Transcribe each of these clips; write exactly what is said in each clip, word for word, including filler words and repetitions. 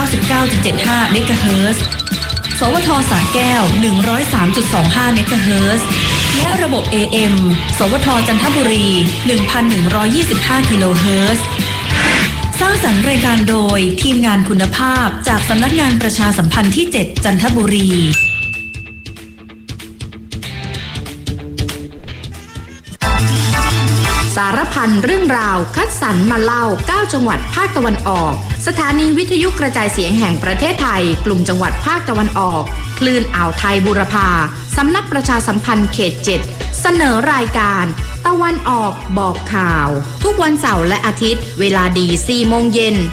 าสิบเก้าจุดเจ็ดห้า เมกะเฮิรตซ์สวท.สระแก้ว หนึ่งร้อยสามจุดสองห้า เมกะเฮิรตซ์และระบบ เอ เอ็ม สวท.จันทบุรี หนึ่งพันหนึ่งร้อยยี่สิบห้า กิโลเฮิรตซ์สร้างสรรค์รายการโดยทีมงานคุณภาพจากสำนักงานประชาสัมพันธ์ที่ เจ็ด จันทบุรีสารพันเรื่องราวคัดสรรมาเล่าเก้าจังหวัดภาคตะวันออกสถานีวิทยุกระจายเสียงแห่งประเทศไทยกลุ่มจังหวัดภาคตะวันออกคลื่นอ่าวไทยบูรพาสำนักประชาสัมพันธ์เขตเจ็ดเสนอรายการตะวันออกบอกข่าวทุกวันเสาร์และอาทิตย์เวลาดี สี่โมงเย็น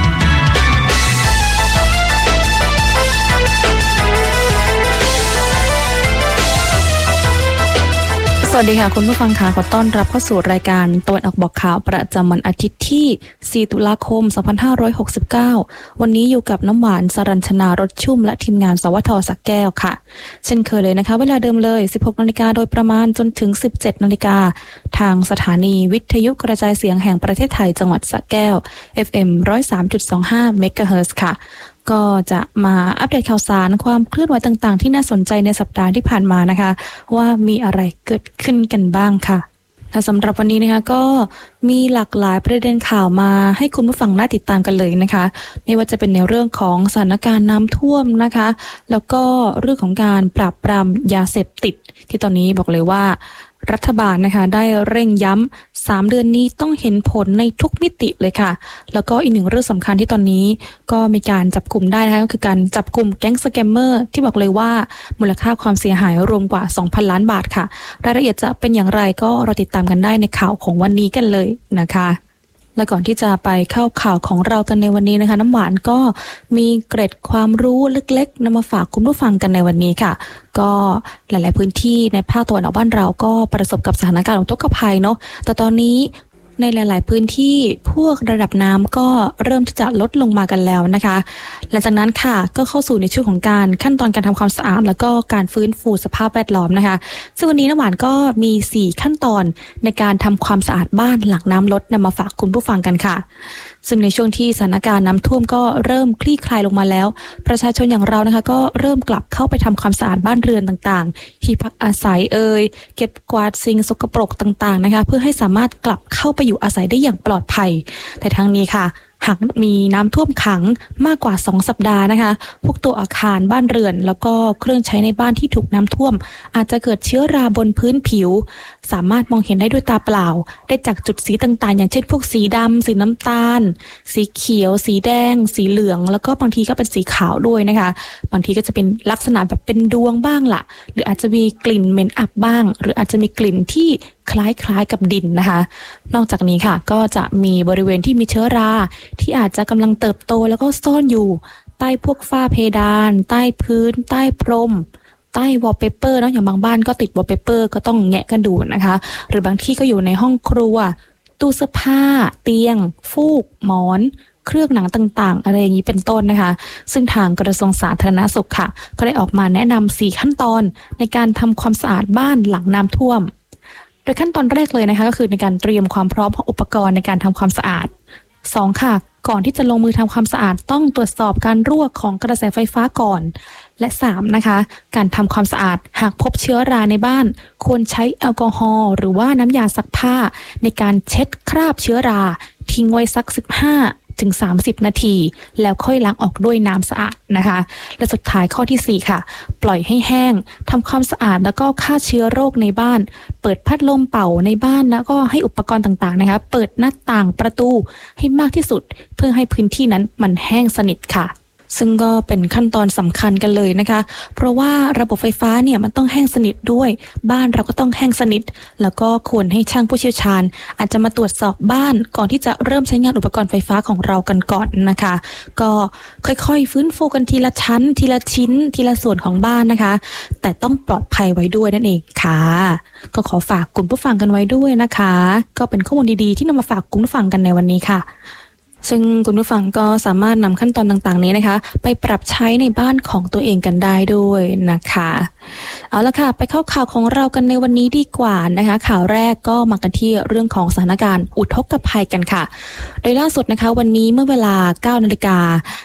สวัสดีค่ะคุณผู้ฟังค่ะขอต้อนรับเข้าสู่รายการตะวันออกบอกข่าวประจำวันอาทิตย์ที่สี่ตุลาคมสองพันห้าร้อยหกสิบเก้าวันนี้อยู่กับน้ำหวานสรัญชนารสชุ่มและทีมงานสวท.สระแก้วค่ะเช่นเคยเลยนะคะเวลาเดิมเลย สิบหกนาฬิกาโดยประมาณจนถึง สิบเจ็ดนาฬิกาทางสถานีวิทยุกระจายเสียงแห่งประเทศไทยจังหวัดสระแก้ว เอฟ เอ็ม หนึ่งร้อยสามจุดสองห้า เมกะเฮิรตซ์ค่ะก็จะมาอัปเดตข่าวสารความเคลื่อนไหวต่างๆที่น่าสนใจในสัปดาห์ที่ผ่านมานะคะว่ามีอะไรเกิดขึ้นกันบ้างค่ะและสำหรับวันนี้นะคะก็มีหลากหลายประเด็นข่าวมาให้คุณผู้ฟังได้ติดตามกันเลยนะคะไม่ว่าจะเป็นในเรื่องของสถานการณ์น้ำท่วมนะคะแล้วก็เรื่องของการปราบปรามยาเสพติดที่ตอนนี้บอกเลยว่ารัฐบาลนะคะได้เร่งย้ำสามเดือนนี้ต้องเห็นผลในทุกมิติเลยค่ะแล้วก็อีกหนึ่งเรื่องสำคัญที่ตอนนี้ก็มีการจับกลุ่มได้นะคะก็คือการจับกลุ่มแก๊งสแกมเมอร์ที่บอกเลยว่ามูลค่าความเสียหายรวมกว่า สองพัน ล้านบาทค่ะรายละเอียดจะเป็นอย่างไรก็รอติดตามกันได้ในข่าวของวันนี้กันเลยนะคะและก่อนที่จะไปเข้าข่าวของเรากันในวันนี้นะคะน้ำหวานก็มีเกร็ดความรู้เล็กๆนำมาฝากคุณผู้ฟังกันในวันนี้ค่ะก็หลายๆพื้นที่ในภาคตะวันออกบ้านเราก็ประสบกับสถานการณ์อุทกภัยเนาะแต่ตอนนี้ในหลายๆพื้นที่พวกระดับน้ำก็เริ่มที่จะลดลงมากันแล้วนะคะหลังจากนั้นค่ะก็เข้าสู่ในช่วงของการขั้นตอนการทำความสะอาดแล้วก็การฟื้นฟูสภาพแวดล้อมนะคะซึ่งวันนี้น้ำหวานก็มีสี่ขั้นตอนในการทำความสะอาดบ้านหลังน้ำลดนำมาฝากคุณผู้ฟังกันค่ะซึ่งในช่วงที่สถานการณ์น้ำท่วมก็เริ่มคลี่คลายลงมาแล้วประชาชนอย่างเรานะคะก็เริ่มกลับเข้าไปทำความสะอาดบ้านเรือนต่างๆที่พักอาศัยเอ่ยเก็บกวาดสิ่งสกปรกต่างๆนะคะเพื่อให้สามารถกลับเข้าไปอยู่อาศัยได้อย่างปลอดภัยแต่ทั้งนี้ค่ะหากมีน้ำท่วมขังมากกว่าสองสัปดาห์นะคะพวกตัวอาคารบ้านเรือนแล้วก็เครื่องใช้ในบ้านที่ถูกน้ำท่วมอาจจะเกิดเชื้อราบนพื้นผิวสามารถมองเห็นได้ด้วยตาเปล่าได้จากจุดสีต่างๆอย่างเช่นพวกสีดำสีน้ำตาลสีเขียวสีแดงสีเหลืองแล้วก็บางทีก็เป็นสีขาวด้วยนะคะบางทีก็จะเป็นลักษณะแบบเป็นดวงบ้างล่ะหรืออาจจะมีกลิ่นเหม็นอับบ้างหรืออาจจะมีกลิ่นที่คล้ายๆกับดินนะคะนอกจากนี้ค่ะก็จะมีบริเวณที่มีเชื้อราที่อาจจะกำลังเติบโตแล้วก็ซ่อนอยู่ใต้พวกฝ้าเพดานใต้พื้นใต้พรมใต้วอลเปเปอร์เนาะอย่างบางบ้านก็ติดวอลเปเปอร์ก็ต้องแงะกันดูนะคะหรือบางที่ก็อยู่ในห้องครัวตู้เสื้อผ้าเตียงฟูกหมอนเครื่องหนังต่างๆอะไรอย่างนี้เป็นต้นนะคะซึ่งทางกระทรวงสาธารณสุขค่ะก็ได้ออกมาแนะนำสี่ขั้นตอนในการทำความสะอาดบ้านหลังน้ำท่วมโดยขั้นตอนแรกเลยนะคะก็คือในการเตรียมความพร้อมของอุปกรณ์ในการทำความสะอาดสองค่ะก่อนที่จะลงมือทำความสะอาดต้องตรวจสอบการรั่วของกระแสไฟฟ้าก่อนและสามนะคะการทำความสะอาดหากพบเชื้อราในบ้านควรใช้แอลกอฮอล์หรือว่าน้ำยาซักผ้าในการเช็ดคราบเชื้อราทิ้งไว้สักสิบห้าถึงสามสิบนาทีแล้วค่อยล้างออกด้วยน้ำสะอาดนะคะและสุดท้ายข้อที่สี่ค่ะปล่อยให้แห้งทำความสะอาดแล้วก็ฆ่าเชื้อโรคในบ้านเปิดพัดลมเป่าในบ้านแล้วก็ให้อุปกรณ์ต่างๆนะคะเปิดหน้าต่างประตูให้มากที่สุดเพื่อให้พื้นที่นั้นมันแห้งสนิทค่ะซึ่งก็เป็นขั้นตอนสำคัญกันเลยนะคะเพราะว่าระบบไฟฟ้าเนี่ยมันต้องแห้งสนิทด้วยบ้านเราก็ต้องแห้งสนิทแล้วก็ควรให้ช่างผู้เชี่ยวชาญอาจจะมาตรวจสอบบ้านก่อนที่จะเริ่มใช้งานอุปกรณ์ไฟฟ้าของเรากันก่อนนะคะก็ค่อยๆฟื้นฟูกันทีละชั้นทีละชิ้นทีละส่วนของบ้านนะคะแต่ต้องปลอดภัยไว้ด้วยนั่นเองค่ะก็ขอฝากคุณผู้ฟังกันไว้ด้วยนะคะก็เป็นข้อมูลดีๆที่นำมาฝากคุณผู้ฟังกันในวันนี้ค่ะซึ่งคุณผู้ฟังก็สามารถนำขั้นตอนต่างๆนี้นะคะไปปรับใช้ในบ้านของตัวเองกันได้ด้วยนะคะเอาละค่ะไปเข้าข่าวของเรากันในวันนี้ดีกว่านะคะข่าวแรกก็มากันที่เรื่องของสถานการณ์อุทกภัยกันค่ะโดยล่าสุดนะคะวันนี้เมื่อเวลา เก้านาฬิกา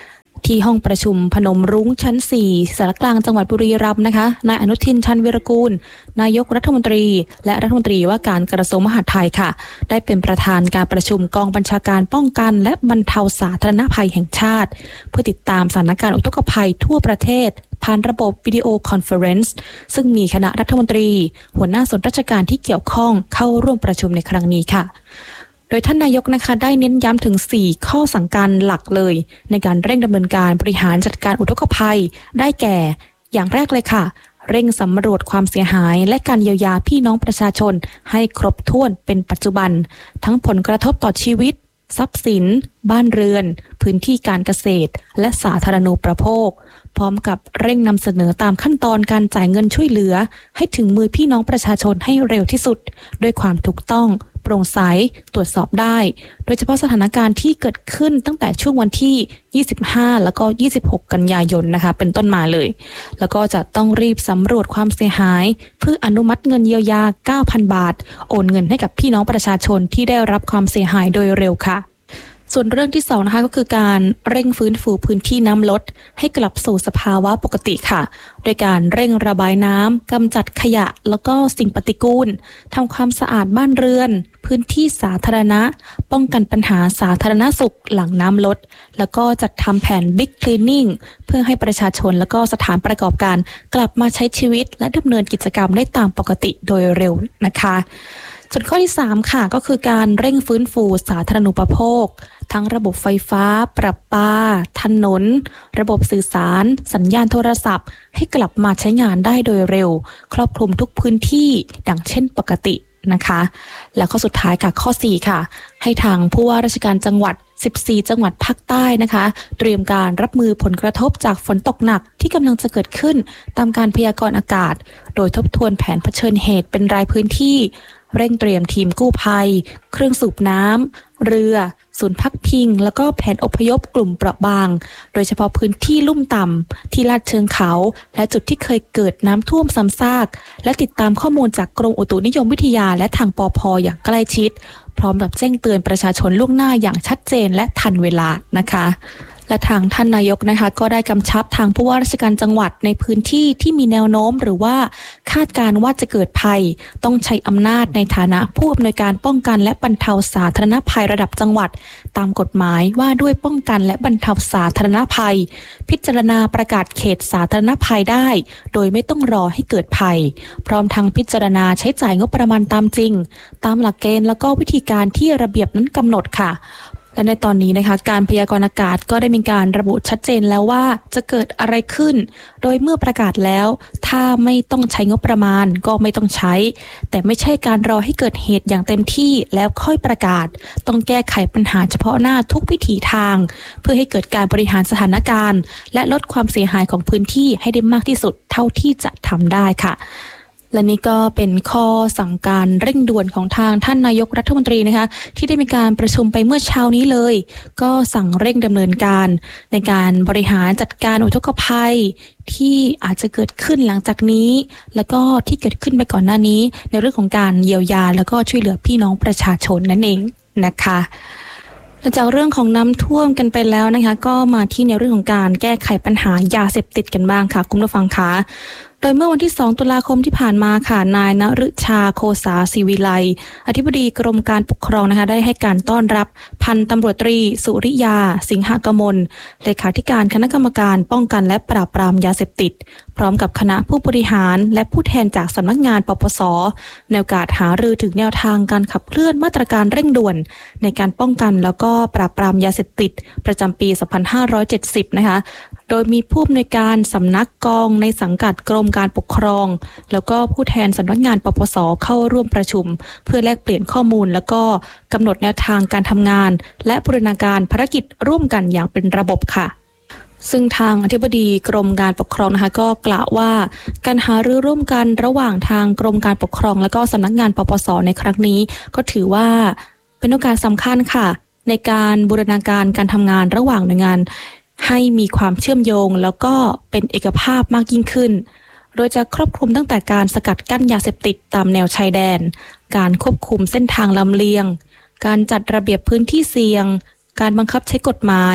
ที่ห้องประชุมพนมรุ้งชั้นสี่สารกลางจังหวัดบุรีรัมย์นะคะนายอนุทินชาญวีรกูลนายกรัฐมนตรีและรัฐมนตรีว่าการกระทรวงมหาดไทยค่ะได้เป็นประธานการประชุมกองบัญชาการป้องกันและบรรเทาสาธารณภัยแห่งชาติเพื่อติดตามสถานการณ์อุทกภัยทั่วประเทศผ่านระบบวิดีโอคอนเฟอเรนซ์ซึ่งมีคณะรัฐมนตรีหัวหน้าส่วนราชการที่เกี่ยวข้องเข้าร่วมประชุมในครั้งนี้ค่ะโดยท่านนายกนะคะได้เน้นย้ำถึงสี่ข้อสั่งการหลักเลยในการเร่งดำเนินการบริหารจัดการอุทกภัยได้แก่อย่างแรกเลยค่ะเร่งสำรวจความเสียหายและการเยียวยาพี่น้องประชาชนให้ครบถ้วนเป็นปัจจุบันทั้งผลกระทบต่อชีวิตทรัพย์สินบ้านเรือนพื้นที่การเกษตรและสาธารณูปโภคพร้อมกับเร่งนำเสนอตามขั้นตอนการจ่ายเงินช่วยเหลือให้ถึงมือพี่น้องประชาชนให้เร็วที่สุดด้วยความถูกต้องโปร่งใสตรวจสอบได้โดยเฉพาะสถานการณ์ที่เกิดขึ้นตั้งแต่ช่วงวันที่ยี่สิบห้าแล้วก็ยี่สิบหกกันยายนนะคะเป็นต้นมาเลยแล้วก็จะต้องรีบสำรวจความเสียหายเพื่ออนุมัติเงินเยียวยา เก้าพัน บาทโอนเงินให้กับพี่น้องประชาชนที่ได้รับความเสียหายโดยเร็วค่ะส่วนเรื่องที่สองนะคะก็คือการเร่งฟื้นฟูพื้นที่น้ำลดให้กลับสู่สภาวะปกติค่ะโดยการเร่งระบายน้ำกำจัดขยะแล้วก็สิ่งปฏิกูลทำความสะอาดบ้านเรือนพื้นที่สาธารณะป้องกันปัญหาสาธารณสุขหลังน้ำลดแล้วก็จัดทำแผน Big Cleaning เพื่อให้ประชาชนแล้วก็สถานประกอบการกลับมาใช้ชีวิตและดำเนินกิจกรรมได้ตามปกติโดยเร็วนะคะส่วนข้อที่สามค่ะก็คือการเร่งฟื้นฟูสาธารณูปโภคทั้งระบบไฟฟ้าประปาถนนระบบสื่อสารสัญญาณโทรศัพท์ให้กลับมาใช้งานได้โดยเร็วครอบคลุมทุกพื้นที่ดังเช่นปกตินะคะและข้อสุดท้ายค่ะข้อสี่ค่ะให้ทางผู้ว่าราชการจังหวัดสิบสี่จังหวัดภาคใต้นะคะเตรียมการรับมือผลกระทบจากฝนตกหนักที่กำลังจะเกิดขึ้นตามการพยากรณ์อากาศโดยทบทวนแผนเผชิญเหตุเป็นรายพื้นที่เร่งเตรียมทีมกู้ภัยเครื่องสูบน้ำเรือศูนย์พักพิงแล้วก็แผนอพยพกลุ่มเปราะบางโดยเฉพาะพื้นที่ลุ่มต่ำที่ลาดเชิงเขาและจุดที่เคยเกิดน้ำท่วมซ้ำซากและติดตามข้อมูลจากกรมอุตุนิยมวิทยาและทางปภ.อย่างใกล้ชิดพร้อมกับแจ้งเตือนประชาชนล่วงหน้าอย่างชัดเจนและทันเวลานะคะและทางท่านนายกนะคะก็ได้กำชับทางผู้ว่าราชการจังหวัดในพื้นที่ที่มีแนวโน้มหรือว่าคาดการณ์ว่าจะเกิดภัยต้องใช้อำนาจในฐานะผู้อำนวยการป้องกันและบรรเทาสาธารณภัยระดับจังหวัดตามกฎหมายว่าด้วยป้องกันและบรรเทาสาธารณภัยพิจารณาประกาศเขตสาธารณภัยได้โดยไม่ต้องรอให้เกิดภัยพร้อมทั้งพิจารณาใช้จ่ายงบประมาณตามจริงตามหลักเกณฑ์แล้วก็วิธีการที่ระเบียบนั้นกำหนดค่ะและในตอนนี้นะคะการพยากรณ์อากาศก็ได้มีการระบุชัดเจนแล้วว่าจะเกิดอะไรขึ้นโดยเมื่อประกาศแล้วถ้าไม่ต้องใช้งบประมาณก็ไม่ต้องใช้แต่ไม่ใช่การรอให้เกิดเหตุอย่างเต็มที่แล้วค่อยประกาศต้องแก้ไขปัญหาเฉพาะหน้าทุกวิถีทางเพื่อให้เกิดการบริหารสถานการณ์และลดความเสียหายของพื้นที่ให้ได้มากที่สุดเท่าที่จะทำได้ค่ะและนี่ก็เป็นข้อสั่งการเร่งด่วนของทางท่านนายกรัฐมนตรีนะคะที่ได้มีการประชุมไปเมื่อเช้านี้เลยก็สั่งเร่งดำเนินการในการบริหารจัดการอุทกภัยที่อาจจะเกิดขึ้นหลังจากนี้แล้วก็ที่เกิดขึ้นไปก่อนหน้านี้ในเรื่องของการเยียวยาแล้วก็ช่วยเหลือพี่น้องประชาชนนั่นเองนะคะจากเรื่องของน้ำท่วมกันไปแล้วนะคะก็มาที่ในเรื่องของการแก้ไขปัญหายาเสพติดกันบ้างค่ะคุณผู้ฟังคะโดยเมื่อวันที่สองตุลาคมที่ผ่านมาค่ะนายณฤชาโคสาศิวิไลอธิบดีกรมการปกครองนะคะได้ให้การต้อนรับพันตำรวจตรีสุริยาสิงหกมลเลขาธิการคณะกรรมการป้องกันและปราบปรามยาเสพติดพร้อมกับคณะผู้บริหารและผู้แทนจากสำนักงานปปส.ในโอกาสหารือถึงแนวทางการขับเคลื่อนมาตรการเร่งด่วนในการป้องกันแล้วก็ปราบปรามยาเสพติดประจำปี สองพันห้าร้อยเจ็ดสิบ นะคะโดยมีผู้อำนวยการสำนักกองในสังกัดกรมการปกครองแล้วก็ผู้แทนสำนักงานปปส.เข้าร่วมประชุมเพื่อแลกเปลี่ยนข้อมูลแล้วก็กำหนดแนวทางการทำงานและบูรณาการภารกิจร่วมกันอย่างเป็นระบบค่ะซึ่งทางอธิบดีกรมการปกครองนะคะก็กล่าวว่าการหารือร่วมกันระหว่างทางกรมการปกครองและก็สำนักงานปปส.ในครั้งนี้ก็ถือว่าเป็นโอกาสสำคัญค่ะในการบูรณาการการทำงานระหว่างหน่วยงานให้มีความเชื่อมโยงแล้วก็เป็นเอกภาพมากยิ่งขึ้นโดยจะครอบคลุมตั้งแต่การสกัดกั้นยาเสพติดตามแนวชายแดนการควบคุมเส้นทางลำเลียงการจัดระเบียบพื้นที่เสี่ยงการบังคับใช้กฎหมาย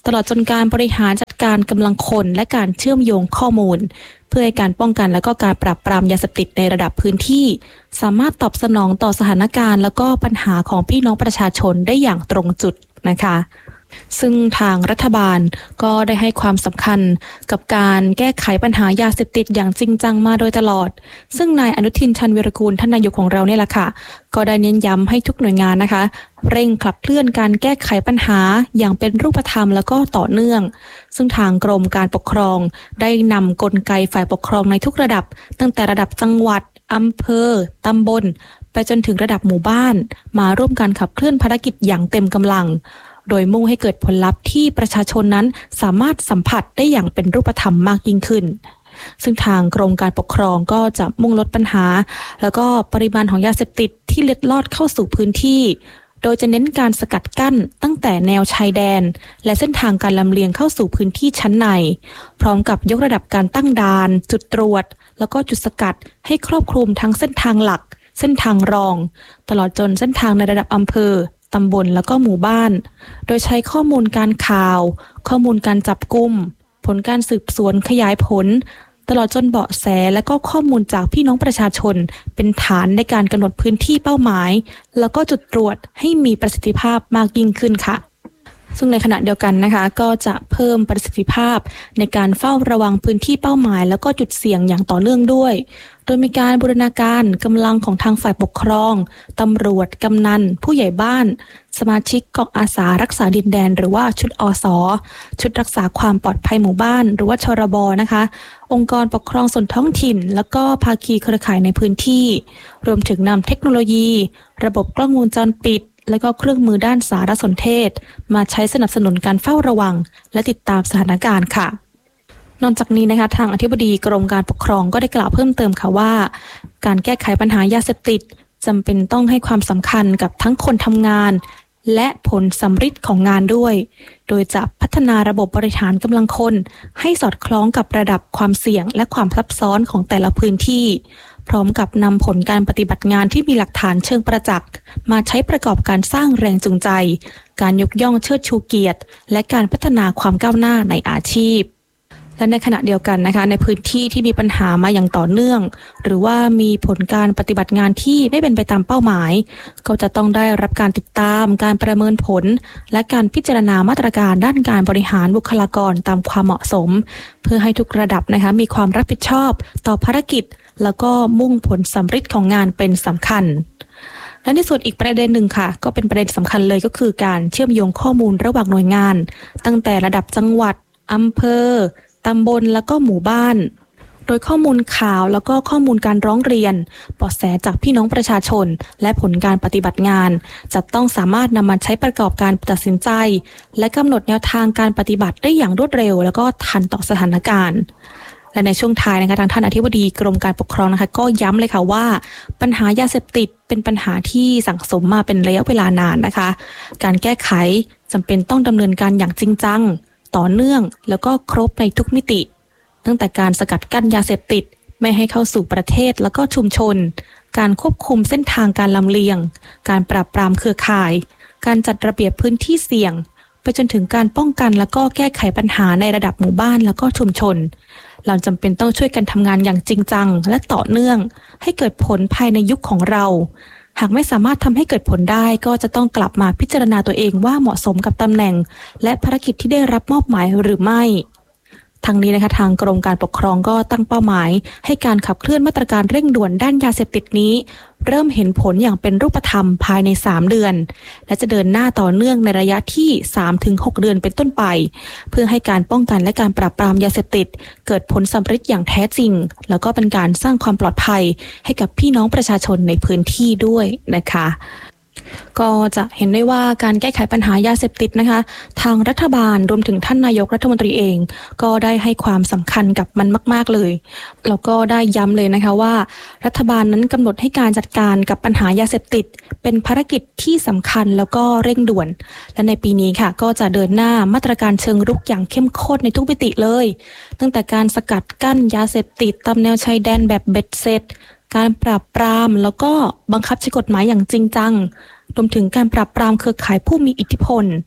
ตลอดจนการบริหารจัดการกำลังคนและการเชื่อมโยงข้อมูลเพื่อให้การป้องกันและก็การปราบปรามยาเสพติดในระดับพื้นที่สามารถตอบสนองต่อสถานการณ์และก็ปัญหาของพี่น้องประชาชนได้อย่างตรงจุดนะคะซึ่งทางรัฐบาลก็ได้ให้ความสำคัญกับการแก้ไขปัญหายาเสพติดอย่างจริงจังมาโดยตลอดซึ่งนายอนุทินชาญวีรกูลท่านนายกของเราเนี่ยแหละค่ะก็ได้เน้นย้ำให้ทุกหน่วยงานนะคะเร่งขับเคลื่อนการแก้ไขปัญหาอย่างเป็นรูปธรรมแล้วก็ต่อเนื่องซึ่งทางกรมการปกครองได้นำกลไกฝ่ายปกครองในทุกระดับตั้งแต่ระดับจังหวัดอำเภอตำบลไปจนถึงระดับหมู่บ้านมาร่วมกันขับเคลื่อนภารกิจอย่างเต็มกำลังโดยมุ่งให้เกิดผลลัพธ์ที่ประชาชนนั้นสามารถสัมผัสได้อย่างเป็นรูปธรรมมากยิ่งขึ้นซึ่งทางกรมการปกครองก็จะมุ่งลดปัญหาแล้วก็ปริมาณของยาเสพติดที่เล็ดลอดเข้าสู่พื้นที่โดยจะเน้นการสกัดกั้นตั้งแต่แนวชายแดนและเส้นทางการลำเลียงเข้าสู่พื้นที่ชั้นในพร้อมกับยกระดับการตั้งด่านจุดตรวจแล้วก็จุดสกัดให้ครอบคลุมทั้งเส้นทางหลักเส้นทางรองตลอดจนเส้นทางในระดับอำเภอตำบลแล้วก็หมู่บ้านโดยใช้ข้อมูลการข่าวข้อมูลการจับกุมผลการสืบสวนขยายผลตลอดจนเบาะแสและก็ข้อมูลจากพี่น้องประชาชนเป็นฐานในการกำหนดพื้นที่เป้าหมายแล้วก็จุดตรวจให้มีประสิทธิภาพมากยิ่งขึ้นค่ะซึ่งในขณะเดียวกันนะคะก็จะเพิ่มประสิทธิภาพในการเฝ้าระวังพื้นที่เป้าหมายแล้วก็จุดเสี่ยงอย่างต่อเนื่องด้วยโดยมีการบูรณาการกำลังของทางฝ่ายปกครองตำรวจกำนันผู้ใหญ่บ้านสมาชิกกองอาสารักษาดินแดนหรือว่าชุดอส.ชุดรักษาความปลอดภัยหมู่บ้านหรือว่าชรบ.นะคะองค์กรปกครองส่วนท้องถิ่นแล้วก็ภาคีเครือข่ายในพื้นที่รวมถึงนำเทคโนโลยีระบบกล้องวงจรปิดและก็เครื่องมือด้านสารสนเทศมาใช้สนับสนุนการเฝ้าระวังและติดตามสถานการณ์ค่ะนอกจากนี้นะคะทางอธิบดีกรมการปกครองก็ได้กล่าวเพิ่มเติมค่ะว่าการแก้ไขปัญหายาเสพติดจำเป็นต้องให้ความสำคัญกับทั้งคนทำงานและผลสำฤทธิ์ของงานด้วยโดยจะพัฒนาระบบบริหารกำลังคนให้สอดคล้องกับระดับความเสี่ยงและความซับซ้อนของแต่ละพื้นที่พร้อมกับนำผลการปฏิบัติงานที่มีหลักฐานเชิงประจักษ์มาใช้ประกอบการสร้างแรงจูงใจการยกย่องเชิดชูเกียรติและการพัฒนาความก้าวหน้าในอาชีพและในขณะเดียวกันนะคะในพื้นที่ที่มีปัญหามาอย่างต่อเนื่องหรือว่ามีผลการปฏิบัติงานที่ไม่เป็นไปตามเป้าหมายก็จะต้องได้รับการติดตามการประเมินผลและการพิจารณามาตรการด้านการบริหารบุคลากรตามความเหมาะสมเพื่อให้ทุกระดับนะคะมีความรับผิดชอบต่อภารกิจแล้วก็มุ่งผลสำฤทธิ์ของงานเป็นสำคัญและในส่วนอีกประเด็นหนึ่งค่ะก็เป็นประเด็นสำคัญเลยก็คือการเชื่อมโยงข้อมูลระหว่างหน่วยงานตั้งแต่ระดับจังหวัดอำเภอตำบลแล้วก็หมู่บ้านโดยข้อมูลข่าวแล้วก็ข้อมูลการร้องเรียนเบาะแสจากพี่น้องประชาชนและผลการปฏิบัติงานจะต้องสามารถนำมาใช้ประกอบการตัดสินใจและกำหนดแนวทางการปฏิบัติได้อย่างรวดเร็วแล้วก็ทันต่อสถานการณ์และในช่วงท้ายนะคะทางท่านอธิบดีกรมการปกครองนะคะก็ย้ำเลยค่ะว่าปัญหายาเสพติดเป็นปัญหาที่สั่งสมมาเป็นระยะเวลานานนะคะการแก้ไขจำเป็นต้องดำเนินการอย่างจริงจังต่อเนื่องแล้วก็ครบในทุกมิติตั้งแต่การสกัดกั้นยาเสพติดไม่ให้เข้าสู่ประเทศแล้วก็ชุมชนการควบคุมเส้นทางการลำเลียงการปราบปรามเครือข่ายการจัดระเบียบพื้นที่เสี่ยงไปจนถึงการป้องกันแล้วก็แก้ไขปัญหาในระดับหมู่บ้านแล้วก็ชุมชนเราจำเป็นต้องช่วยกันทำงานอย่างจริงจังและต่อเนื่องให้เกิดผลภายในยุคของเราหากไม่สามารถทำให้เกิดผลได้ก็จะต้องกลับมาพิจารณาตัวเองว่าเหมาะสมกับตำแหน่งและภารกิจที่ได้รับมอบหมายหรือไม่ทางนี้นะคะทางกรมการปกครองก็ตั้งเป้าหมายให้การขับเคลื่อนมาตรการเร่งด่วนด้านยาเสพติดนี้เริ่มเห็นผลอย่างเป็นรูปธรรมภายในสามเดือนและจะเดินหน้าต่อเนื่องในระยะที่ สามถึงหก เดือนเป็นต้นไปเพื่อให้การป้องกันและการปราบปรามยาเสพติดเกิดผลสำฤทธิ์อย่างแท้จริงแล้วก็เป็นการสร้างความปลอดภัยให้กับพี่น้องประชาชนในพื้นที่ด้วยนะคะก็จะเห็นได้ว่าการแก้ไขปัญหายาเสพติดนะคะทางรัฐบาลรวมถึงท่านนายกรัฐมนตรีเองก็ได้ให้ความสำคัญกับมันมากๆเลยแล้วก็ได้ย้ำเลยนะคะว่ารัฐบาลนั้นกำหนดให้การจัดการกับปัญหายาเสพติดเป็นภารกิจที่สำคัญแล้วก็เร่งด่วนและในปีนี้ค่ะก็จะเดินหน้ามาตรการเชิงรุกอย่างเข้มข้นในทุกมิติเลยตั้งแต่การสกัดกั้นยาเสพติดตามแนวชายแดนแบบเบ็ดเสร็จการปราบปรามแล้วก็บังคับใช้กฎหมายอย่างจริงจังรวมถึงการปราบปรามเครือข่ายผู้มีอิทธิพล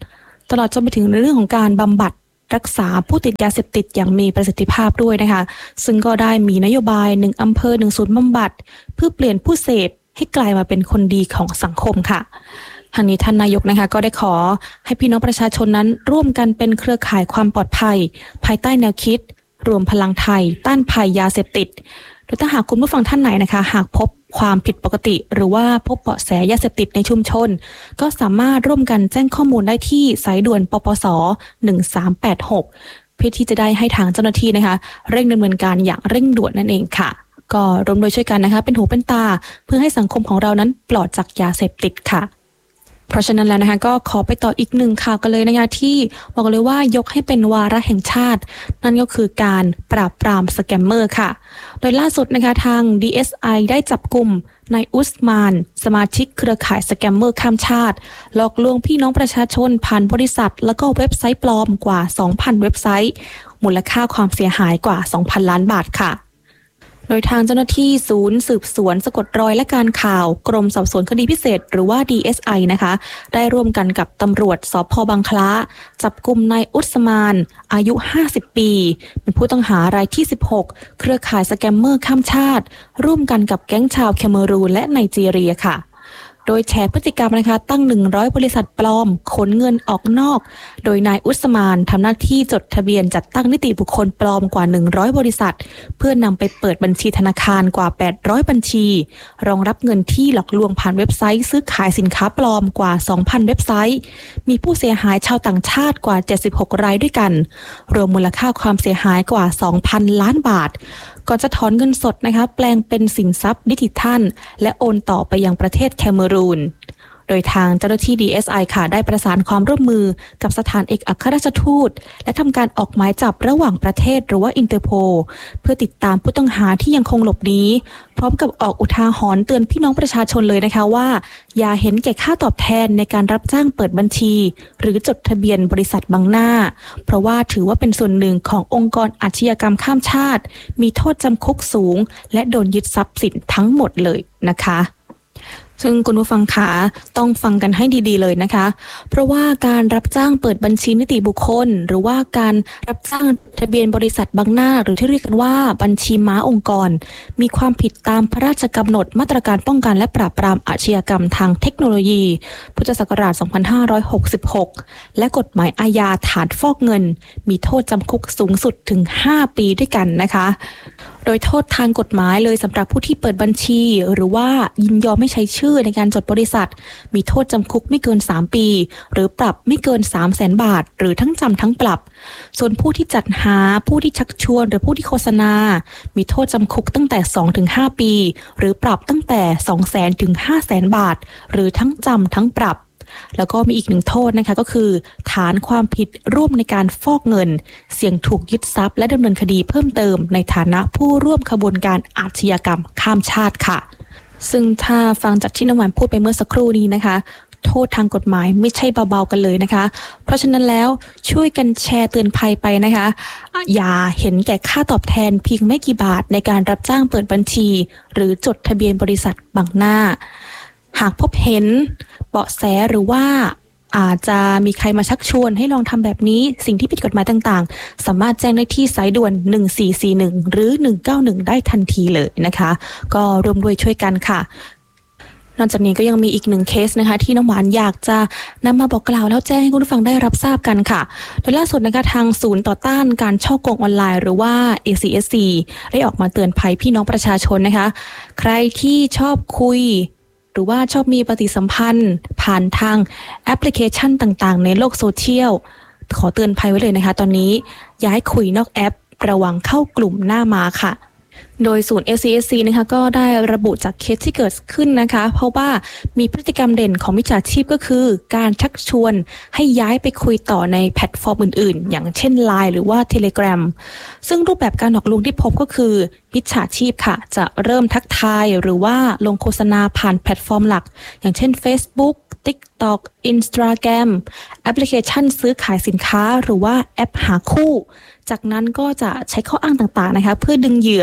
ตลอดจนไปถึงเรื่องของการบำบัดรักษาผู้ติดยาเสพติดอย่างมีประสิทธิภาพด้วยนะคะซึ่งก็ได้มีนโยบายหนึ่งอำเภอหนึ่งศูนย์บำบัดเพื่อเปลี่ยนผู้เสพให้กลายมาเป็นคนดีของสังคมค่ะทางนี้ท่านนายกนะคะก็ได้ขอให้พี่น้องประชาชนนั้นร่วมกันเป็นเครือข่ายความปลอดภัยภายใต้แนวคิดรวมพลังไทยต้านภัยยาเสพติดโดยถ้าหากคุณผู้ฟังท่านไหนนะคะหากพบความผิดปกติหรือว่าพบเบาะแสยาเสพติดในชุมชนก็สามารถร่วมกันแจ้งข้อมูลได้ที่สายด่วนปปสหนึ่งสามแปดหกเพื่อที่จะได้ให้ทางเจ้าหน้าที่นะคะเร่งดำเนินการอย่างเร่งด่วนนั่นเองค่ะก็ร่วมโดยช่วยกันนะคะเป็นหูเป็นตาเพื่อให้สังคมของเรานั้นปลอดจากยาเสพติดค่ะเพราะฉะนั้นแล้วนะคะก็ขอไปต่ออีกหนึ่งข่าวกันเลยนะคะที่บอกเลยว่ายกให้เป็นวาระแห่งชาตินั่นก็คือการปราบปรามสแกมเมอร์ค่ะโดยล่าสุดนะคะทาง ดี เอส ไอ ได้จับกุมนายอุสมานสมาชิกเครือข่ายสแกมเมอร์ข้ามชาติหลอกลวงพี่น้องประชาชนผ่านบริษัทแล้วก็เว็บไซต์ปลอมกว่า สองพัน เว็บไซต์มูลค่าความเสียหายกว่า สองพัน ล้านบาทค่ะโดยทางเจ้าหน้าที่ศูนย์สืบสวนสะกดรอยและการข่าวกรมสอบสวนคดีพิเศษหรือว่า ดี เอส ไอ นะคะได้ร่วมกันกับตำรวจสภ.บางคล้าจับกุมนายอุสมานอายุห้าสิบปีเป็นผู้ต้องหารายที่สิบหกเครือข่ายสแกมเมอร์ข้ามชาติร่วมกันกับแก๊งชาวแคเมรูนและไนจีเรียค่ะโดยแชร์พฤติกรรมนะคะตั้งหนึ่งร้อยบริษัทปลอมขนเงินออกนอกโดยนายอุสมานทำหน้าที่จดทะเบียนจัดตั้งนิติบุคคลปลอมกว่าหนึ่งร้อยบริษัทเพื่อนำไปเปิดบัญชีธนาคารกว่าแปดร้อยบัญชีรองรับเงินที่หลอกลวงผ่านเว็บไซต์ซื้อขายสินค้าปลอมกว่า สองพัน เว็บไซต์มีผู้เสียหายชาวต่างชาติกว่าเจ็ดสิบหกรายด้วยกันรวมมูลค่าความเสียหายกว่า สองพัน ล้านบาทก่อนจะถอนเงินสดนะคะแปลงเป็นสินทรัพย์ดิจิทัลและโอนต่อไปยังประเทศแคเมรูนโดยทางเจ้าหน้าที่ ดี เอส ไอ ค่ะได้ประสานความร่วมมือกับสถานเอกอัครราชทูตและทำการออกหมายจับระหว่างประเทศหรือว่าอินเตอร์โพลเพื่อติดตามผู้ต้องหาที่ยังคงหลบหนีพร้อมกับออกอุทาหรณ์เตือนพี่น้องประชาชนเลยนะคะว่าอย่าเห็นแก่ค่าตอบแทนในการรับจ้างเปิดบัญชีหรือจดทะเบียนบริษัทบังหน้าเพราะว่าถือว่าเป็นส่วนหนึ่งขององค์กรอาชญากรรมข้ามชาติมีโทษจำคุกสูงและโดนยึดทรัพย์สินทั้งหมดเลยนะคะซึ่งคุณผู้ฟังขาต้องฟังกันให้ดีๆเลยนะคะเพราะว่าการรับจ้างเปิดบัญชีนิติบุคคลหรือว่าการรับจ้างทะเบียนบริษัทบังหน้าหรือที่เรียกกันว่าบัญชีม้าองค์กรมีความผิดตามพระราชกำหนดมาตรการป้องกันและปราบปรามอาชญากรรมทางเทคโนโลยีพุทธศักราชสองพันห้าร้อยหกสิบหกและกฎหมายอาญาฐานฟอกเงินมีโทษจำคุกสูงสุดถึงห้าปีด้วยกันนะคะโดยโทษทางกฎหมายเลยสำหรับผู้ที่เปิดบัญชีหรือว่ายินยอมไม่ใช้ชื่อในการจดบริษัทมีโทษจำคุกไม่เกินสามปีหรือปรับไม่เกิน สามแสน บาทหรือทั้งจำทั้งปรับส่วนผู้ที่จัดหาผู้ที่ชักชวนหรือผู้ที่โฆษณามีโทษจำคุกตั้งแต่ สองถึงห้า ปีหรือปรับตั้งแต่ สองแสน ถึง ห้าแสน บาทหรือทั้งจำทั้งปรับแล้วก็มีอีกหนึ่งโทษนะคะก็คือฐานความผิดร่วมในการฟอกเงินเสี่ยงถูกยึดทรัพย์และดำเนินคดีเพิ่มเติมในฐานะผู้ร่วมขบวนการอาชญากรรมข้ามชาติค่ะซึ่งถ้าฟังจากที่น้ำหวานพูดไปเมื่อสักครู่นี้นะคะโทษทางกฎหมายไม่ใช่เบาๆกันเลยนะคะเพราะฉะนั้นแล้วช่วยกันแชร์เตือนภัยไปนะคะอย่าเห็นแก่ค่าตอบแทนเพียงไม่กี่บาทในการรับจ้างเปิดบัญชีหรือจดทะเบียนบริษัทบังหน้าหากพบเห็นเบาะแสหรือว่าอาจจะมีใครมาชักชวนให้ลองทำแบบนี้สิ่งที่ผิดกฎหมายต่างๆสามารถแจ้งได้ที่สายด่วนหนึ่งสี่สี่หนึ่งหรือหนึ่งเก้าหนึ่งได้ทันทีเลยนะคะก็ร่วมด้วยช่วยกันค่ะนอกจากนี้ก็ยังมีอีกหนึ่งเคสนะคะที่น้ำหวานอยากจะนำมาบอกกล่าวแล้วแจ้งให้คุณผู้ฟังได้รับทราบกันค่ะโดยล่าสุดนะคะทางศูนย์ต่อต้านการฉ้อโกงออนไลน์หรือว่า เอ ซี เอส ซี ได้ออกมาเตือนภัยพี่น้องประชาชนนะคะใครที่ชอบคุยหรือว่าชอบมีปฏิสัมพันธ์ผ่านทางแอปพลิเคชันต่างๆในโลกโซเชียลขอเตือนภัยไว้เลยนะคะตอนนี้ย้ายคุยนอกแอประวังเข้ากลุ่มหน้าม้าค่ะโดยศูนย์ เอ ซี เอส ซี นะคะก็ได้ระบุจากเคสที่เกิดขึ้นนะคะเพราะว่ามีพฤติกรรมเด่นของมิจฉาชีพก็คือการชักชวนให้ย้ายไปคุยต่อในแพลตฟอร์มอื่นๆอย่างเช่น ไลน์ หรือว่า Telegram ซึ่งรูปแบบการหลอกลวงที่พบก็คือมิจฉาชีพค่ะจะเริ่มทักทายหรือว่าลงโฆษณาผ่านแพลตฟอร์มหลักอย่างเช่น Facebook TikTok Instagram แอปพลิเคชันซื้อขายสินค้าหรือว่าแอปหาคู่จากนั้นก็จะใช้ข้ออ้างต่างๆนะคะเพื่อดึงเหยื่อออก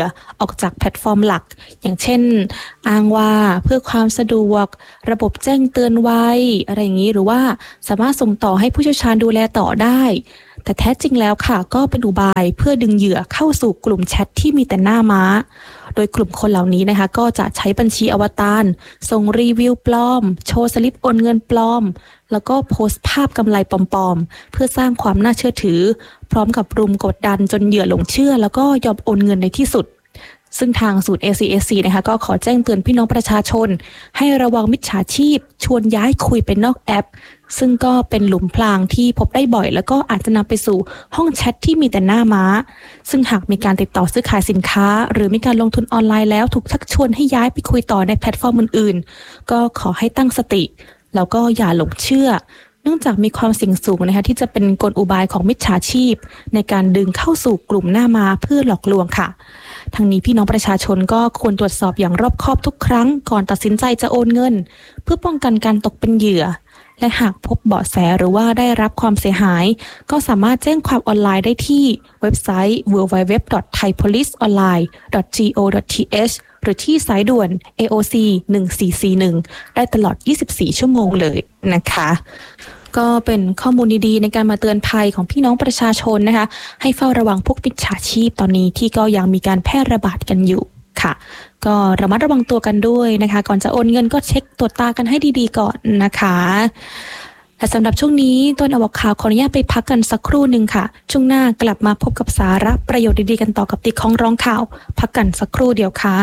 อกจากแพลตฟอร์มหลักอย่างเช่นอ้างว่าเพื่อความสะดวกระบบแจ้งเตือนไวอะไรอย่างนี้หรือว่าสามารถส่งต่อให้ผู้เชี่ยวชาญดูแลต่อได้แต่แท้จริงแล้วค่ะก็เป็นอุบายเพื่อดึงเหยื่อเข้าสู่กลุ่มแชทที่มีแต่หน้าม้าโดยกลุ่มคนเหล่านี้นะคะก็จะใช้บัญชีอวตารส่งรีวิวปลอมโชว์สลิปโอนเงินปลอมแล้วก็โพสต์ภาพกำไรปลอมๆเพื่อสร้างความน่าเชื่อถือพร้อมกับรุมกดดันจนเหยื่อหลงเชื่อแล้วก็ยอมโอนเงินในที่สุดซึ่งทางศูนย์ เอ ซี เอส ซี นะคะก็ขอแจ้งเตือนพี่น้องประชาชนให้ระวังมิจฉาชีพชวนย้ายคุยไปนอกแอปซึ่งก็เป็นหลุมพรางที่พบได้บ่อยแล้วก็อาจจะนำไปสู่ห้องแชทที่มีแต่หน้าม้าซึ่งหากมีการติดต่อซื้อขายสินค้าหรือมีการลงทุนออนไลน์แล้วถูกชักชวนให้ย้ายไปคุยต่อในแพลตฟอร์มอื่นๆก็ขอให้ตั้งสติแล้วก็อย่าหลงเชื่อเนื่องจากมีความเสี่ยงสูงนะคะที่จะเป็นกลอุบายของมิจฉาชีพในการดึงเข้าสู่กลุ่มหน้าม้าเพื่อหลอกลวงค่ะทั้งนี้พี่น้องประชาชนก็ควรตรวจสอบอย่างรอบคอบทุกครั้งก่อนตัดสินใจจะโอนเงินเพื่อป้องกันการตกเป็นเหยื่อและหากพบเบาะแสหรือว่าได้รับความเสียหายก็สามารถแจ้งความออนไลน์ได้ที่เว็บไซต์ ดับเบิลยู ดับเบิลยู ดับเบิลยู ดอท ไทยโพลิสออนไลน์ ดอท จี โอ ดอท ที เอช หรือที่สายด่วน เอ โอ ซี หนึ่งสี่สี่หนึ่งได้ตลอดยี่สิบสี่ชั่วโมงเลยนะคะก็เป็นข้อมูลดีๆในการมาเตือนภัยของพี่น้องประชาชนนะคะให้เฝ้าระวังพวกมิจฉาชีพตอนนี้ที่ก็ยังมีการแพร่ระบาดกันอยู่ค่ะก็ระมัดระวังตัวกันด้วยนะคะก่อนจะโอนเงินก็เช็คตรวจตากันให้ดีๆก่อนนะคะและสำหรับช่วงนี้ต้นอวข่าวขออนุญาตไปพักกันสักครู่หนึ่งค่ะช่วงหน้ากลับมาพบกับสาระประโยชน์ดีๆกันต่อกับติ๊กของร้องข่าวพักกันสักครู่เดียวค่ะ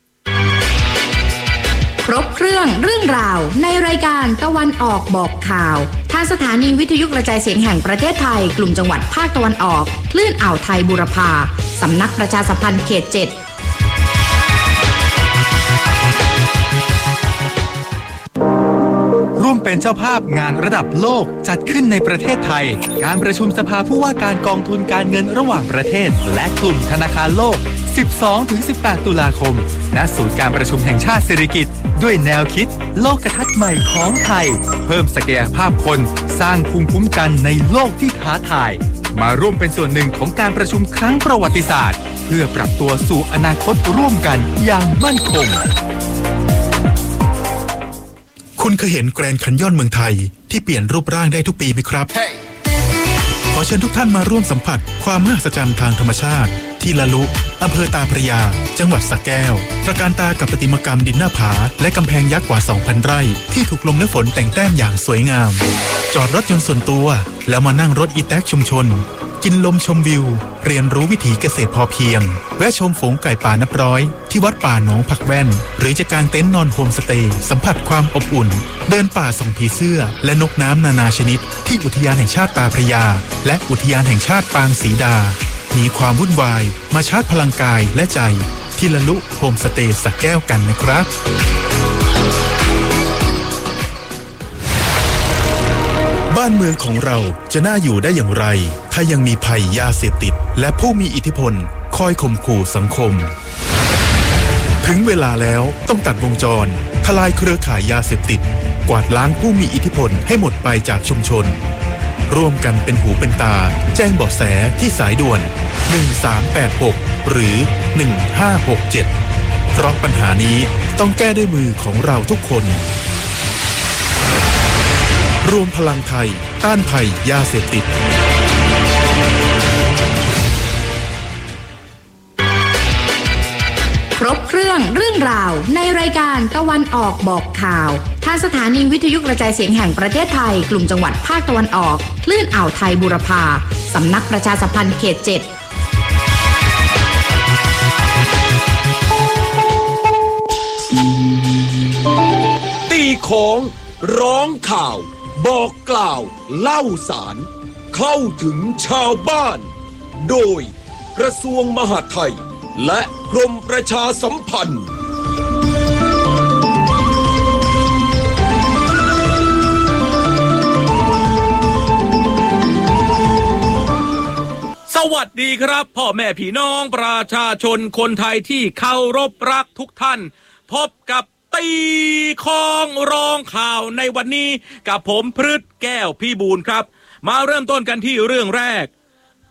ครบเครื่องเรื่องราวในรายการตะวันออกบอกข่าวทางสถานีวิทยุกระจายเสียงแห่งประเทศไทยกลุ่มจังหวัดภาคตะวันออกคลื่นอ่าวไทยบูรพาสำนักประชาสัมพันธ์เขตเจ็ดร่วมเป็นเจ้าภาพงานระดับโลกจัดขึ้นในประเทศไทยการประชุมสภาผู้ว่าการกองทุนการเงินระหว่างประเทศและกลุ่มธนาคารโลก สิบสองถึงสิบแปด ตุลาคมณศูนย์การประชุมแห่งชาติสิริกิติ์ด้วยแนวคิดโลกทัศน์ใหม่ของไทยเพิ่มศักยภาพคนสร้างภูมิคุ้มกันในโลกที่ท้าทายมาร่วมเป็นส่วนหนึ่งของการประชุมครั้งประวัติศาสตร์เพื่อปรับตัวสู่อนาคตร่วมกันอย่างมั่นคงคุณเคยเห็นแกรนด์แคนยอนเมืองไทยที่เปลี่ยนรูปร่างได้ทุกปีไหมครับ hey. ขอเชิญทุกท่านมาร่วมสัมผัสความมหัศจรรย์ทางธรรมชาติที่ละลุอำเภอตาพระยาจังหวัดสระแก้วตระการตากับประติมากรรมดินหน้าผาและกำแพงยักษ์กว่า สองพัน ไร่ที่ถูกลมและฝนแต่งแต้มอย่างสวยงามจอดรถยนต์ส่วนตัวแล้วมานั่งรถอีแท็กชุมชนกินลมชมวิวเรียนรู้วิถีเกษตรพอเพียงแวะชมฝูงไก่ป่านับร้อยที่วัดป่าหนองผักแว่นหรือจะกางเต็นท์นอนโฮมสเตย์สัมผัสความอบอุ่นเดินป่าส่องผีเสื้อและนกน้ำนานาชนิดที่อุทยานแห่งชาติตาพระยาและอุทยานแห่งชาติปางศรีดามีความวุ่นวายมาชาร์จพลังกายและใจที่ละลุโฮมสเตย์สระแก้วกันนะครับบ้านเมืองของเราจะน่าอยู่ได้อย่างไรถ้ายังมีภัยยาเสพติดและผู้มีอิทธิพลคอยข่มขู่สังคมถึงเวลาแล้วต้องตัดวงจรทลายเครือข่ายยาเสพติดกวาดล้างผู้มีอิทธิพลให้หมดไปจากชุมชนร่วมกันเป็นหูเป็นตาแจ้งเบาะแสที่สายด่วนหนึ่งสามแปดหกหรือหนึ่งห้าหกเจ็ดเพราะปัญหานี้ต้องแก้ด้วยมือของเราทุกคนรวมพลังไทยต้านภัยยาเสพติดครบเครื่องเรื่องราวในรายการตะวันออกบอกข่าวทางสถานีวิทยุกระจายเสียงแห่งประเทศไทยกลุ่มจังหวัดภาคตะวันออกคลื่นอ่าวไทยบูรพาสำนักประชาสัมพันธ์เขตเจ็ดตีของร้องข่าวบอกกล่าวเล่าสารเข้าถึงชาวบ้านโดยกระทรวงมหาดไทยและกรมประชาสัมพันธ์สวัสดีครับพ่อแม่พี่น้องประชาชนคนไทยที่เคารพรักทุกท่านพบกับตีของร้องข่าวในวันนี้กับผมพฤทธิ์แก้วพี่บูลครับมาเริ่มต้นกันที่เรื่องแรก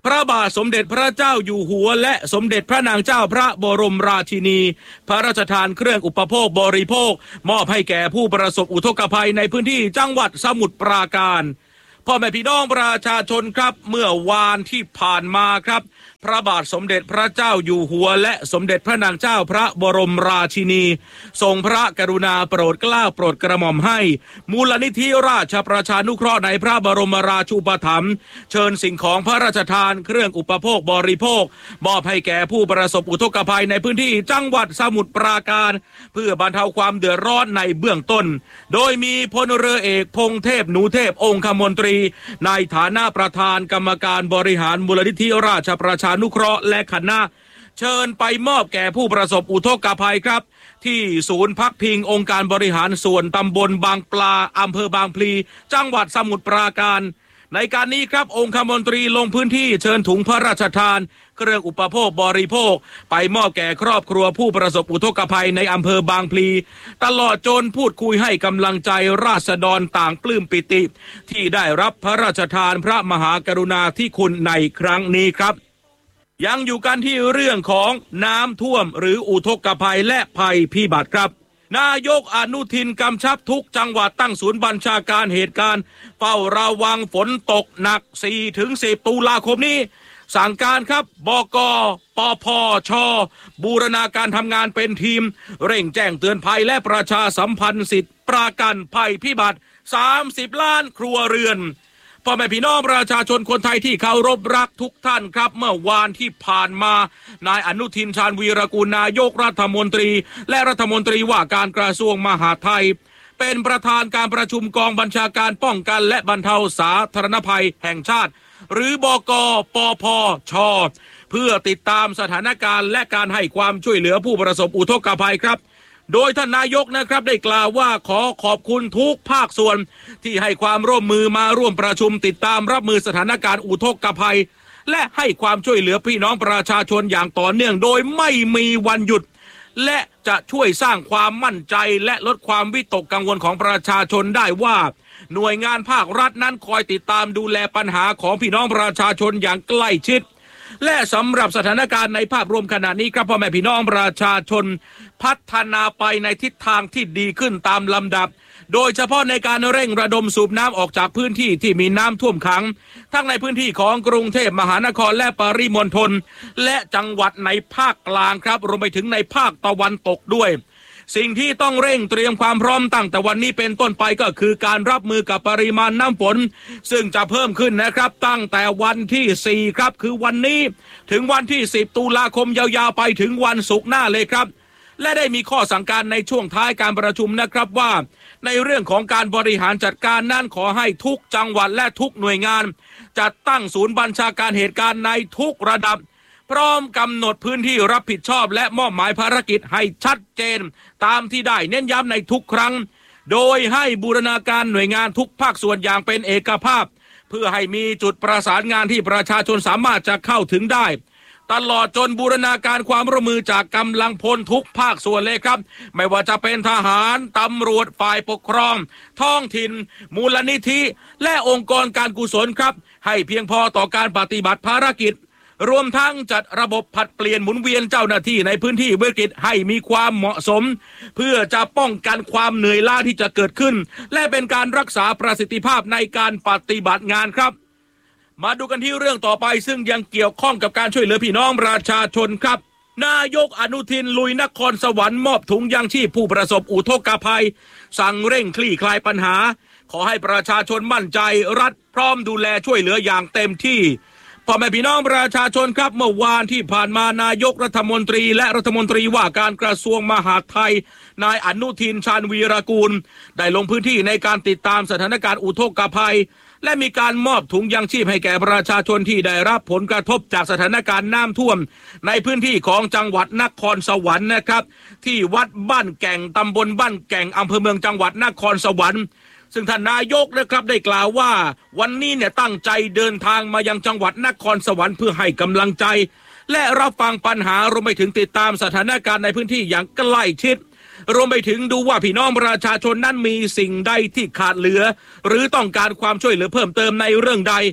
พระบาทสมเด็จพระเจ้าอยู่หัวและสมเด็จพระนางเจ้าพระบรมราชินีพระราชทานเครื่องอุปโภคบริโภคมอบให้แก่ผู้ประสบอุทกภัยในพื้นที่จังหวัดสมุทรปราการพ่อแม่พี่น้องประชาชนครับเมื่อวานที่ผ่านมาครับพระบาทสมเด็จพระเจ้าอยู่หัวและสมเด็จพระนางเจ้าพระบรมราชินีทรงพระกรุณาโปรดเกล้าโปรดกระหม่อมให้มูลนิธิราชประชานุเคราะห์ในพระบรมราชูปถัมภ์เชิญสิ่งของพระราชทานเครื่องอุปโภคบริโภคมอบให้แก่ผู้ประสบอุทกภัยในพื้นที่จังหวัดสมุทรปราการเพื่อบรรเทาความเดือดร้อนในเบื้องต้นโดยมีพลเรือเอกพงเทพหนูเทพองคมนตรีในฐานะประธานกรรมการบริหารมูลนิธิราชประชานุเคราะห์และคณะเชิญไปมอบแก่ผู้ประสบอุทกภัยครับที่ศูนย์พักพิงองค์การบริหารส่วนตำบลบางปลาอำเภอบางพลีจังหวัดสมุทรปราการในการนี้ครับองคมนตรีลงพื้นที่เชิญถุงพระราชทานเครื่องอุปโภคบริโภคไปมอบแก่ครอบครัวผู้ประสบอุทกภัยในอำเภอบางพลีตลอดจนพูดคุยให้กำลังใจราษฎรต่างปลื้มปิติที่ได้รับพระราชทานพระมหากรุณาธิคุณในครั้งนี้ครับยังอยู่กันที่เรื่องของน้ำท่วมหรืออุทกภัยและภัยพิบัติครับนายกอนุทินกำชับทุกจังหวัดตั้งศูนย์บัญชาการเหตุการณ์เฝ้าระวังฝนตกหนัก สี่ถึงสิบ ตุลาคมนี้สั่งการครับบก.ปภ.ช.บูรณาการทำงานเป็นทีมเร่งแจ้งเตือนภัยและประชาสัมพันธ์สิทธิประกันภัยพิบัติสามสิบล้านครัวเรือนพ่อแม่พี่น้องประชาชนคนไทยที่เคารพรักทุกท่านครับเมื่อวานที่ผ่านมานายอนุทินชาญวีรกูลนายกรัฐมนตรีและรัฐมนตรีว่าการกระทรวงมหาดไทยเป็นประธานการประชุมกองบัญชาการป้องกันและบรรเทาสาธารณภัยแห่งชาติหรือบก.ปภ.ช.เพื่อติดตามสถานการณ์และการให้ความช่วยเหลือผู้ประสบอุทกภัยครับโดยท่านนายกนะครับได้กล่าวว่าขอขอบคุณทุกภาคส่วนที่ให้ความร่วมมือมาร่วมประชุมติดตามรับมือสถานการณ์อุทกภัยและให้ความช่วยเหลือพี่น้องประชาชนอย่างต่อเนื่องโดยไม่มีวันหยุดและจะช่วยสร้างความมั่นใจและลดความวิตกกังวลของประชาชนได้ว่าหน่วยงานภาครัฐนั้นคอยติดตามดูแลปัญหาของพี่น้องประชาชนอย่างใกล้ชิดและสำหรับสถานการณ์ในภาพรวมขณะนี้ครับพ่อแม่พี่น้องประชาชนพัฒนาไปในทิศทางที่ดีขึ้นตามลำดับโดยเฉพาะในการเร่งระดมสูบน้ำออกจากพื้นที่ที่มีน้ำท่วมขังทั้งในพื้นที่ของกรุงเทพมหานครและปริมณฑลและจังหวัดในภาคกลางครับรวมไปถึงในภาคตะวันตกด้วยสิ่งที่ต้องเร่งเตรียมความพร้อมตั้งแต่วันนี้เป็นต้นไปก็คือการรับมือกับปริมาณน้ำฝนซึ่งจะเพิ่มขึ้นนะครับตั้งแต่วันที่สี่ครับคือวันนี้ถึงวันที่สิบตุลาคมยาวๆไปถึงวันศุกร์หน้าเลยครับและได้มีข้อสั่งการในช่วงท้ายการประชุมนะครับว่าในเรื่องของการบริหารจัดการนั้นขอให้ทุกจังหวัดและทุกหน่วยงานจัดตั้งศูนย์บัญชาการเหตุการณ์ในทุกระดับพร้อมกำหนดพื้นที่รับผิดชอบและมอบหมายภารกิจให้ชัดเจนตามที่ได้เน้นย้ำในทุกครั้งโดยให้บูรณาการหน่วยงานทุกภาคส่วนอย่างเป็นเอกภาพเพื่อให้มีจุดประสานงานที่ประชาชนสามารถจะเข้าถึงได้ตลอดจนบูรณาการความร่วมมือจากกำลังพลทุกภาคส่วนเลยครับไม่ว่าจะเป็นทหารตำรวจฝ่ายปกครองท้องถิ่นมูลนิธิและองค์กรการกุศลครับให้เพียงพอต่อการปฏิบัติภารกิจรวมทั้งจัดระบบผลัดเปลี่ยนหมุนเวียนเจ้าหน้าที่ในพื้นที่วิกฤตให้มีความเหมาะสมเพื่อจะป้องกันความเหนื่อยล้าที่จะเกิดขึ้นและเป็นการรักษาประสิทธิภาพในการปฏิบัติงานครับมาดูกันที่เรื่องต่อไปซึ่งยังเกี่ยวข้องกับการช่วยเหลือพี่น้องประชาชนครับนายกอนุทินลุยนครสวรรค์มอบถุงยางชีพผู้ประสบอุทกภัยสั่งเร่งคลี่คลายปัญหาขอให้ประชาชนมั่นใจรัฐพร้อมดูแลช่วยเหลืออย่างเต็มที่พ่อแม่พี่น้องประชาชนครับเมื่อวานที่ผ่านมานายกรัฐมนตรีและรัฐมนตรีว่าการกระทรวงมหาดไทยนายอนุทินชาญวีรกูลได้ลงพื้นที่ในการติดตามสถานการณ์อุทกภัยและมีการมอบถุงยางชีพให้แก่ประชาชนที่ได้รับผลกระทบจากสถานการณ์น้ำท่วมในพื้นที่ของจังหวัดนครสวรรค์นะครับที่วัดบ้านแก่งตำบลบ้านแก่งอำเภอเมืองจังหวัดนครสวรรค์ซึ่งท่านนายกนะครับได้กล่าวว่าวันนี้เนี่ยตั้งใจเดินทางมายังจังหวัดนครสวรรค์เพื่อให้กำลังใจและรับฟังปัญหารวมไปถึงติดตามสถานการณ์ในพื้นที่อย่างใกล้ชิดรวมไปถึงดูว่าพี่น้องประชาชนนั้นมีสิ่งใดที่ขาดเหลือหรือต้องการความช่วยเหลือเพิ่มเติมในเรื่องใด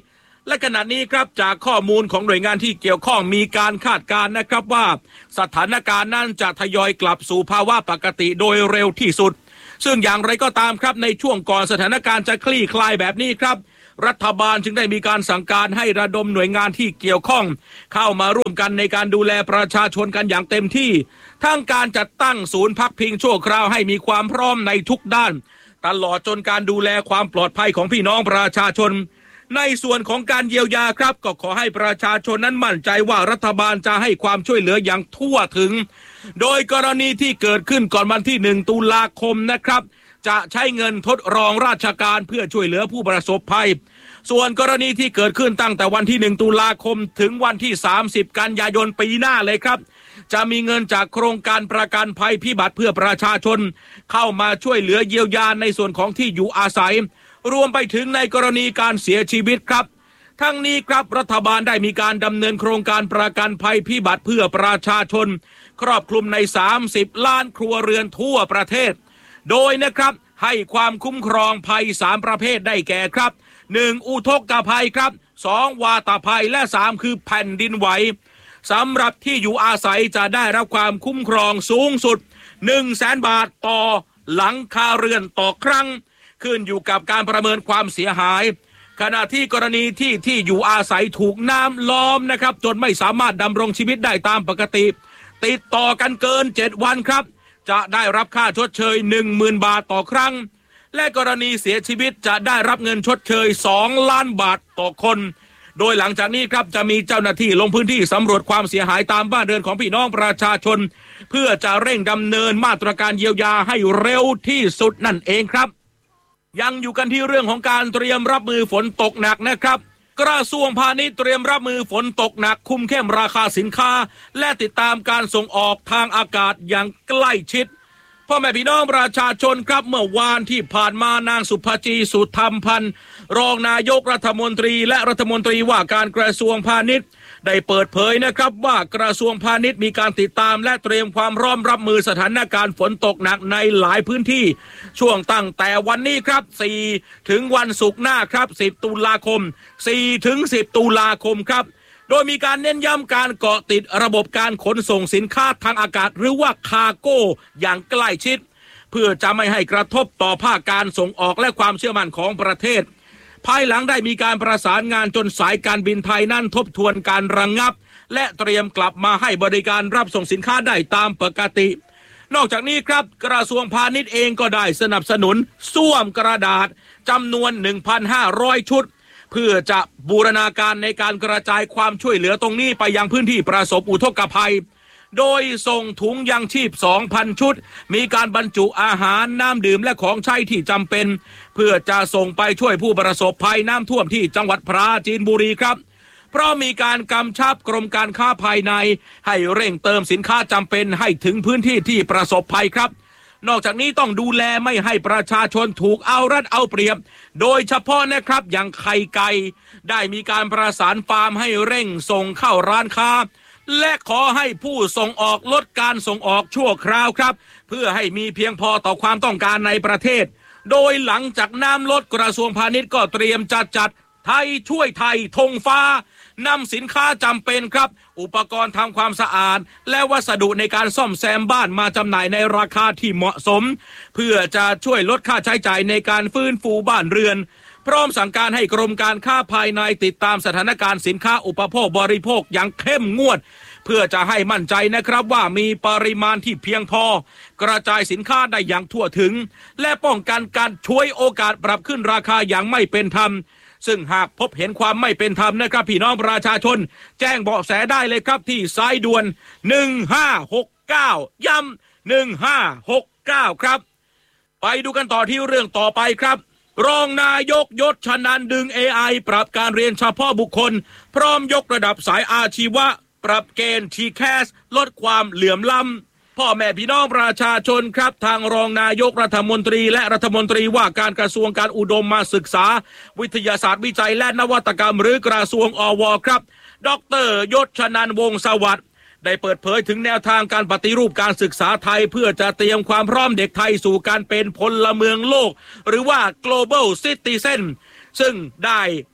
และขณะนี้ครับจากข้อมูลของหน่วยงานที่เกี่ยวข้องมีการคาดการณ์นะครับว่าสถานการณ์นั้นจะทยอยกลับสู่ภาวะปกติโดยเร็วที่สุดซึ่งอย่างไรก็ตามครับในช่วงก่อนสถานการณ์จะคลี่คลายแบบนี้ครับรัฐบาลจึงได้มีการสั่งการให้ระดมหน่วยงานที่เกี่ยวข้องเข้ามาร่วมกันในการดูแลประชาชนกันอย่างเต็มที่ทั้งการจัดตั้งศูนย์พักพิงชั่วคราวให้มีความพร้อมในทุกด้านตลอดจนการดูแลความปลอดภัยของพี่น้องประชาชนในส่วนของการเยียวยาครับก็ขอให้ประชาชนนั้นมั่นใจว่ารัฐบาลจะให้ความช่วยเหลืออย่างทั่วถึงโดยกรณีที่เกิดขึ้นก่อนวันที่หนึ่งตุลาคมนะครับจะใช้เงินทดรองราชการเพื่อช่วยเหลือผู้ประสบภัยส่วนกรณีที่เกิดขึ้นตั้งแต่วันที่หนึ่งตุลาคมถึงวันที่สามสิบกันยายนปีหน้าเลยครับจะมีเงินจากโครงการประกันภัยพิบัติเพื่อประชาชนเข้ามาช่วยเหลือเยียวยาในส่วนของที่อยู่อาศัยรวมไปถึงในกรณีการเสียชีวิตครับทั้งนี้ครับรัฐบาลได้มีการดำเนินโครงการประกันภัยพิบัติเพื่อประชาชนครอบคลุมในสามสิบล้านครัวเรือนทั่วประเทศโดยนะครับให้ความคุ้มครองภัยสามประเภทได้แก่ครับหนึ่งอุทกภัยครับสองวาตภัยและสามคือแผ่นดินไหวสำหรับที่อยู่อาศัยจะได้รับความคุ้มครองสูงสุด หนึ่งแสน บาทต่อหลังคาเรือนต่อครั้งขึ้นอยู่กับการประเมินความเสียหายขณะที่กรณีที่ที่อยู่อาศัยถูกน้ำล้อมนะครับจนไม่สามารถดำรงชีวิตได้ตามปกติติดต่อกันเกินเจ็ดวันครับจะได้รับค่าชดเชย หนึ่งหมื่น บาทต่อครั้งและกรณีเสียชีวิตจะได้รับเงินชดเชยสองล้านบาทต่อคนโดยหลังจากนี้ครับจะมีเจ้าหน้าที่ลงพื้นที่สำรวจความเสียหายตามบ้านเรือนของพี่น้องประชาชนเพื่อจะเร่งดำเนินมาตรการเยียวยาให้เร็วที่สุดนั่นเองครับยังอยู่กันที่เรื่องของการเตรียมรับมือฝนตกหนักนะครับกระทรวงพาณิชย์เตรียมรับมือฝนตกหนักคุมเข้มราคาสินค้าและติดตามการส่งออกทางอากาศอย่างใกล้ชิดพ่อแม่พี่น้องประชาชนครับเมื่อวานที่ผ่านมานางสุภจีสุธรรมพันธ์รองนายกรัฐมนตรีและรัฐมนตรีว่าการกระทรวงพาณิชย์ได้เปิดเผยนะครับว่ากระทรวงพาณิชย์มีการติดตามและเตรียมความพร้อมรับมือสถานการณ์ฝนตกหนักในหลายพื้นที่ช่วงตั้งแต่วันนี้ครับสี่ถึงวันศุกร์หน้าครับสิบตุลาคมสี่ถึงสิบตุลาคมครับโดยมีการเน้นย้ำการเกาะติดระบบการขนส่งสินค้าทางอากาศหรือว่าคาร์โก้อย่างใกล้ชิดเพื่อจะไม่ให้กระทบต่อภาคการส่งออกและความเชื่อมั่นของประเทศภายหลังได้มีการประสานงานจนสายการบินไทยนั้นทบทวนการระงับและเตรียมกลับมาให้บริการรับส่งสินค้าได้ตามปกตินอกจากนี้ครับกระทรวงพาณิชย์เองก็ได้สนับสนุนส้วมกระดาษจำนวน หนึ่งพันห้าร้อย ชุดเพื่อจะบูรณาการในการกระจายความช่วยเหลือตรงนี้ไปยังพื้นที่ประสบอุทกภัยโดยส่งถุงยังชีพ สองพัน ชุดมีการบรรจุอาหารน้ำดื่มและของใช้ที่จำเป็นเพื่อจะส่งไปช่วยผู้ประสบภัยน้ำท่วมที่จังหวัดปราจีนบุรีครับเพราะมีการกำชับกรมการค้าภายในให้เร่งเติมสินค้าจำเป็นให้ถึงพื้นที่ที่ประสบภัยครับนอกจากนี้ต้องดูแลไม่ให้ประชาชนถูกเอารัดเอาเปรียบโดยเฉพาะนะครับอย่างไข่ไก่ได้มีการประสานฟาร์มให้เร่งส่งเข้าร้านค้าและขอให้ผู้ส่งออกลดการส่งออกชั่วคราวครับเพื่อให้มีเพียงพอต่อความต้องการในประเทศโดยหลังจากน้ำลดกระทรวงพาณิชย์ก็เตรียมจัดจัดไทยช่วยไทยธงฟ้านำสินค้าจำเป็นครับอุปกรณ์ทำความสะอาดและวัสดุในการซ่อมแซมบ้านมาจำหน่ายในราคาที่เหมาะสมเพื่อจะช่วยลดค่าใช้จ่ายในการฟื้นฟูบ้านเรือนพร้อมสั่งการให้กรมการค้าภายในติดตามสถานการณ์สินค้าอุปโภคบริโภคอย่างเข้มงวดเพื่อจะให้มั่นใจนะครับว่ามีปริมาณที่เพียงพอกระจายสินค้าได้อย่างทั่วถึงและป้องกันการช่วยโอกาสปรับขึ้นราคาอย่างไม่เป็นธรรมซึ่งหากพบเห็นความไม่เป็นธรรมนะครับพี่น้องประชาชนแจ้งเบาะแสได้เลยครับที่สายด่วนหนึ่งห้าหกเก้าย้ำหนึ่งห้าหกเก้าครับไปดูกันต่อที่เรื่องต่อไปครับรองนายกยศชนันดึง เอ ไอ ปรับการเรียนเฉพาะบุคคลพร้อมยกระดับสายอาชีวะปรับเกณฑ์ ที แคส ลดความเหลื่อมล้ำพ่อแม่พี่น้องประชาชนครับทางรองนายกรัฐมนตรีและรัฐมนตรีว่าการกระทรวงการอุดมมาศึกษาวิทยาศาสตร์วิจัยและนวัตกรรมหรือกระทรวงอวครับดร.ยศชนันวงศ์สวัสดิ์ได้เปิดเผยถึงแนวทางการปฏิรูปการศึกษาไทยเพื่อจะเตรียมความพร้อมเด็กไทยสู่การเป็นพลเมืองโลกหรือว่า global citizen ซึ่งได้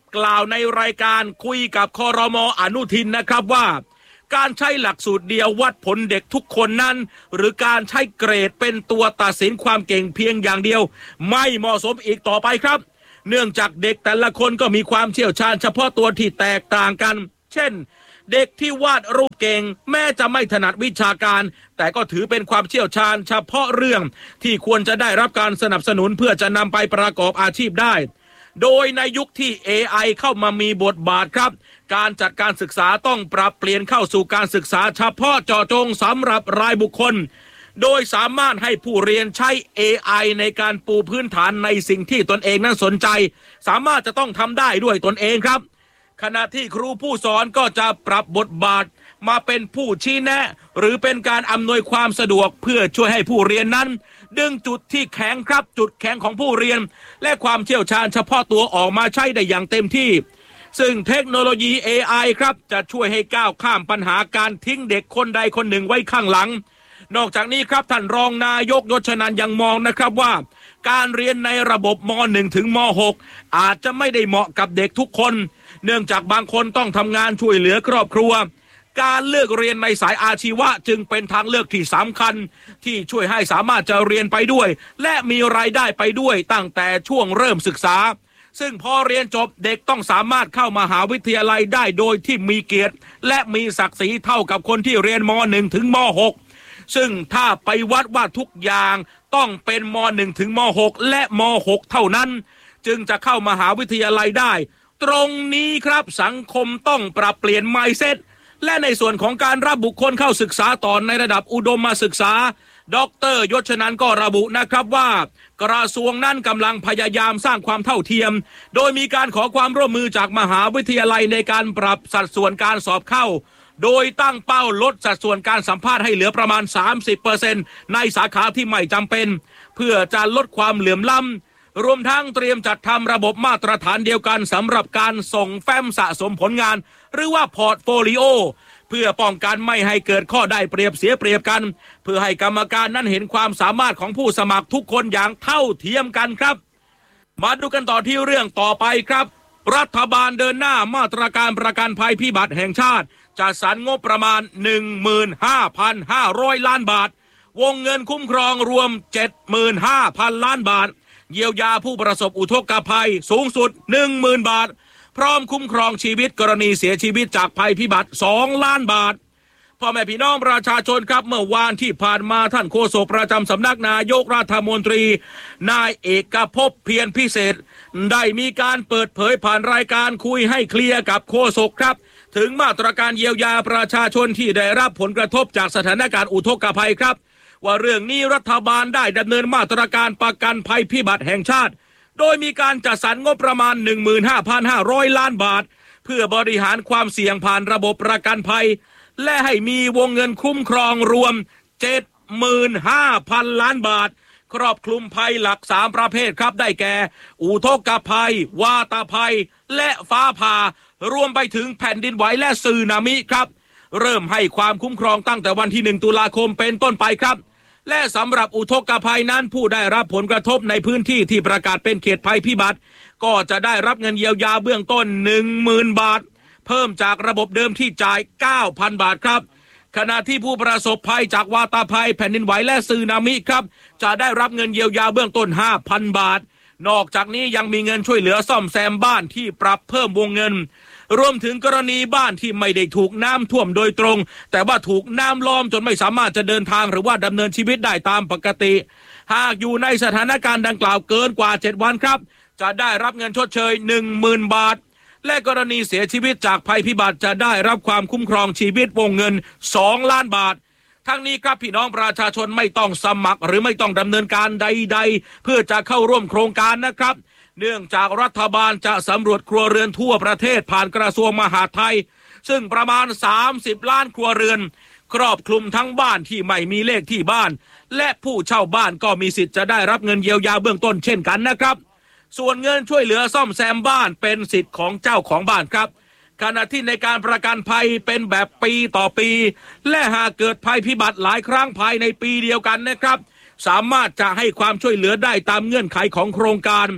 กล่าวในรายการคุยกับครม.อนุทินนะครับว่าการใช้หลักสูตรเดียววัดผลเด็กทุกคนนั้นหรือการใช้เกรดเป็นตัวตัดสินความเก่งเพียงอย่างเดียวไม่เหมาะสมอีกต่อไปครับเนื่องจากเด็กแต่ละคนก็มีความเชี่ยวชาญเฉพาะตัวที่แตกต่างกันเช่นเด็กที่วาดรูปเก่งแม้จะไม่ถนัดวิชาการแต่ก็ถือเป็นความเชี่ยวชาญเฉพาะเรื่องที่ควรจะได้รับการสนับสนุนเพื่อจะนำไปประกอบอาชีพได้โดยในยุคที่ เอ ไอ เข้ามามีบทบาทครับการจัดการศึกษาต้องปรับเปลี่ยนเข้าสู่การศึกษาเฉพาะเจาะจงสำหรับรายบุคคลโดยสามารถให้ผู้เรียนใช้ เอ ไอ ในการปูพื้นฐานในสิ่งที่ตนเองนั้นสนใจสามารถจะต้องทำได้ด้วยตนเองครับขณะที่ครูผู้สอนก็จะปรับบทบาทมาเป็นผู้ชี้แนะหรือเป็นการอำนวยความสะดวกเพื่อช่วยให้ผู้เรียนนั้นดึงจุดที่แข็งครับจุดแข็งของผู้เรียนและความเชี่ยวชาญเฉพาะตัวออกมาใช้ได้อย่างเต็มที่ซึ่งเทคโนโลยี เอ ไอ ครับจะช่วยให้ก้าวข้ามปัญหาการทิ้งเด็กคนใดคนหนึ่งไว้ข้างหลังนอกจากนี้ครับท่านรองนายกยศนันท์ยังมองนะครับว่าการเรียนในระบบม หนึ่ง ถึงม หก อาจจะไม่ได้เหมาะกับเด็กทุกคนเนื่องจากบางคนต้องทำงานช่วยเหลือครอบครัวการเลือกเรียนในสายอาชีวะจึงเป็นทางเลือกที่สำคัญที่ช่วยให้สามารถจะเรียนไปด้วยและมีรายได้ไปด้วยตั้งแต่ช่วงเริ่มศึกษาซึ่งพอเรียนจบเด็กต้องสามารถเข้ามหาวิทยาลัยได้โดยที่มีเกียรติและมีศักดิ์ศรีเท่ากับคนที่เรียนม หนึ่ง ถึงม หก ซึ่งถ้าไปวัดว่าทุกอย่างต้องเป็นม หนึ่ง ถึงม หก และม หก เท่านั้นจึงจะเข้ามหาวิทยาลัยได้ตรงนี้ครับสังคมต้องปรับเปลี่ยน mindset และในส่วนของการรับบุคคลเข้าศึกษาต่อในระดับอุดมศึกษาดร.ยศนันท์ก็ระบุนะครับว่ากระทรวงนั้นกำลังพยายามสร้างความเท่าเทียมโดยมีการขอความร่วมมือจากมหาวิทยาลัยในการปรับสัดส่วนการสอบเข้าโดยตั้งเป้าลดสัดส่วนการสัมภาษณ์ให้เหลือประมาณ สามสิบเปอร์เซ็นต์ ในสาขาที่ไม่จำเป็นเพื่อจะลดความเหลื่อมล้ำรวมทั้งเตรียมจัดทำระบบมาตรฐานเดียวกันสำหรับการส่งแฟ้มสะสมผลงานหรือว่าพอร์ตโฟลิโอเพื่อป้องกันไม่ให้เกิดข้อได้เปรียบเสียเปรียบกันเพื่อให้กรรมการนั้นเห็นความสามารถของผู้สมัครทุกคนอย่างเท่าเทียมกันครับมาดูกันต่อที่เรื่องต่อไปครับรัฐบาลเดินหน้ามาตรการประกันภัยพิบัติแห่งชาติจัดสรรงบประมาณ หนึ่งหมื่นห้าพันห้าร้อย ล้านบาทวงเงินคุ้มครองรวม เจ็ดหมื่นห้าพัน ล้านบาทเยียวยาผู้ประสบอุทกภัยสูงสุด หนึ่งหมื่น บาทพร้อมคุ้มครองชีวิตกรณีเสียชีวิตจากภัยพิบัติสองล้านบาทพ่อแม่พี่น้องประชาชนครับเมื่อวานที่ผ่านมาท่านโฆษกประจำสำนักนายกรัฐมนตรีนายเอกภพเพียรพิเศษได้มีการเปิดเผยผ่านรายการคุยให้เคลียร์กับโฆษกครับถึงมาตรการเยียวยาประชาชนที่ได้รับผลกระทบจากสถานการณ์อุทกภัยครับว่าเรื่องนี้รัฐบาลได้ดำเนินมาตรการประกันภัยพิบัติแห่งชาติโดยมีการจัดสรรงบประมาณ หนึ่งหมื่นห้าพันห้าร้อย ล้านบาทเพื่อบริหารความเสี่ยงผ่านระบบประกันภัยและให้มีวงเงินคุ้มครองรวม เจ็ดหมื่นห้าพัน ล้านบาทครอบคลุมภัยหลักสามประเภทครับได้แก่อุทกภัยวาตภัยและฟ้าผ่ารวมไปถึงแผ่นดินไหวและสึนามิครับเริ่มให้ความคุ้มครองตั้งแต่วันที่หนึ่งตุลาคมเป็นต้นไปครับและสำหรับอุทกภัยนั้นผู้ได้รับผลกระทบในพื้นที่ที่ประกาศเป็นเขตภัยพิบัติก็จะได้รับเงินเยียวยาเบื้องต้น หนึ่งหมื่น บาทเพิ่มจากระบบเดิมที่จ่าย เก้าพัน บาทครับขณะที่ผู้ประสบภัยจากวาตภัยแผ่นดินไหวและสึนามิครับจะได้รับเงินเยียวยาเบื้องต้น ห้าพัน บาทนอกจากนี้ยังมีเงินช่วยเหลือซ่อมแซมบ้านที่ปรับเพิ่มวงเงินรวมถึงกรณีบ้านที่ไม่ได้ถูกน้ำท่วมโดยตรงแต่ว่าถูกน้ำล้อมจนไม่สามารถจะเดินทางหรือว่าดำเนินชีวิตได้ตามปกติหากอยู่ในสถานการณ์ดังกล่าวเกินกว่าเจ็ดวันครับจะได้รับเงินชดเชย หนึ่งหมื่น บาทและกรณีเสียชีวิตจากภัยพิบัติจะได้รับความคุ้มครองชีวิตวงเงินสองล้านบาททั้งนี้ครับพี่น้องประชาชนไม่ต้องสมัครหรือไม่ต้องดำเนินการใดๆเพื่อจะเข้าร่วมโครงการนะครับเนื่องจากรัฐบาลจะสำรวจครัวเรือนทั่วประเทศผ่านกระทรวงมหาดไทยซึ่งประมาณสามสิบล้านครัวเรือนครอบคลุมทั้งบ้านที่ไม่มีเลขที่บ้านและผู้เช่าบ้านก็มีสิทธิ์จะได้รับเงินเยียวยาเบื้องต้นเช่นกันนะครับส่วนเงินช่วยเหลือซ่อมแซมบ้านเป็นสิทธิ์ของเจ้าของบ้านครับขณะที่ในการประกันภัยเป็นแบบปีต่อปีและหากเกิดภัยพิบัติหลายครั้งภายในปีเดียวกันนะครับสามารถจะให้ความช่วยเหลือได้ตามเงื่อนไขของโครงการ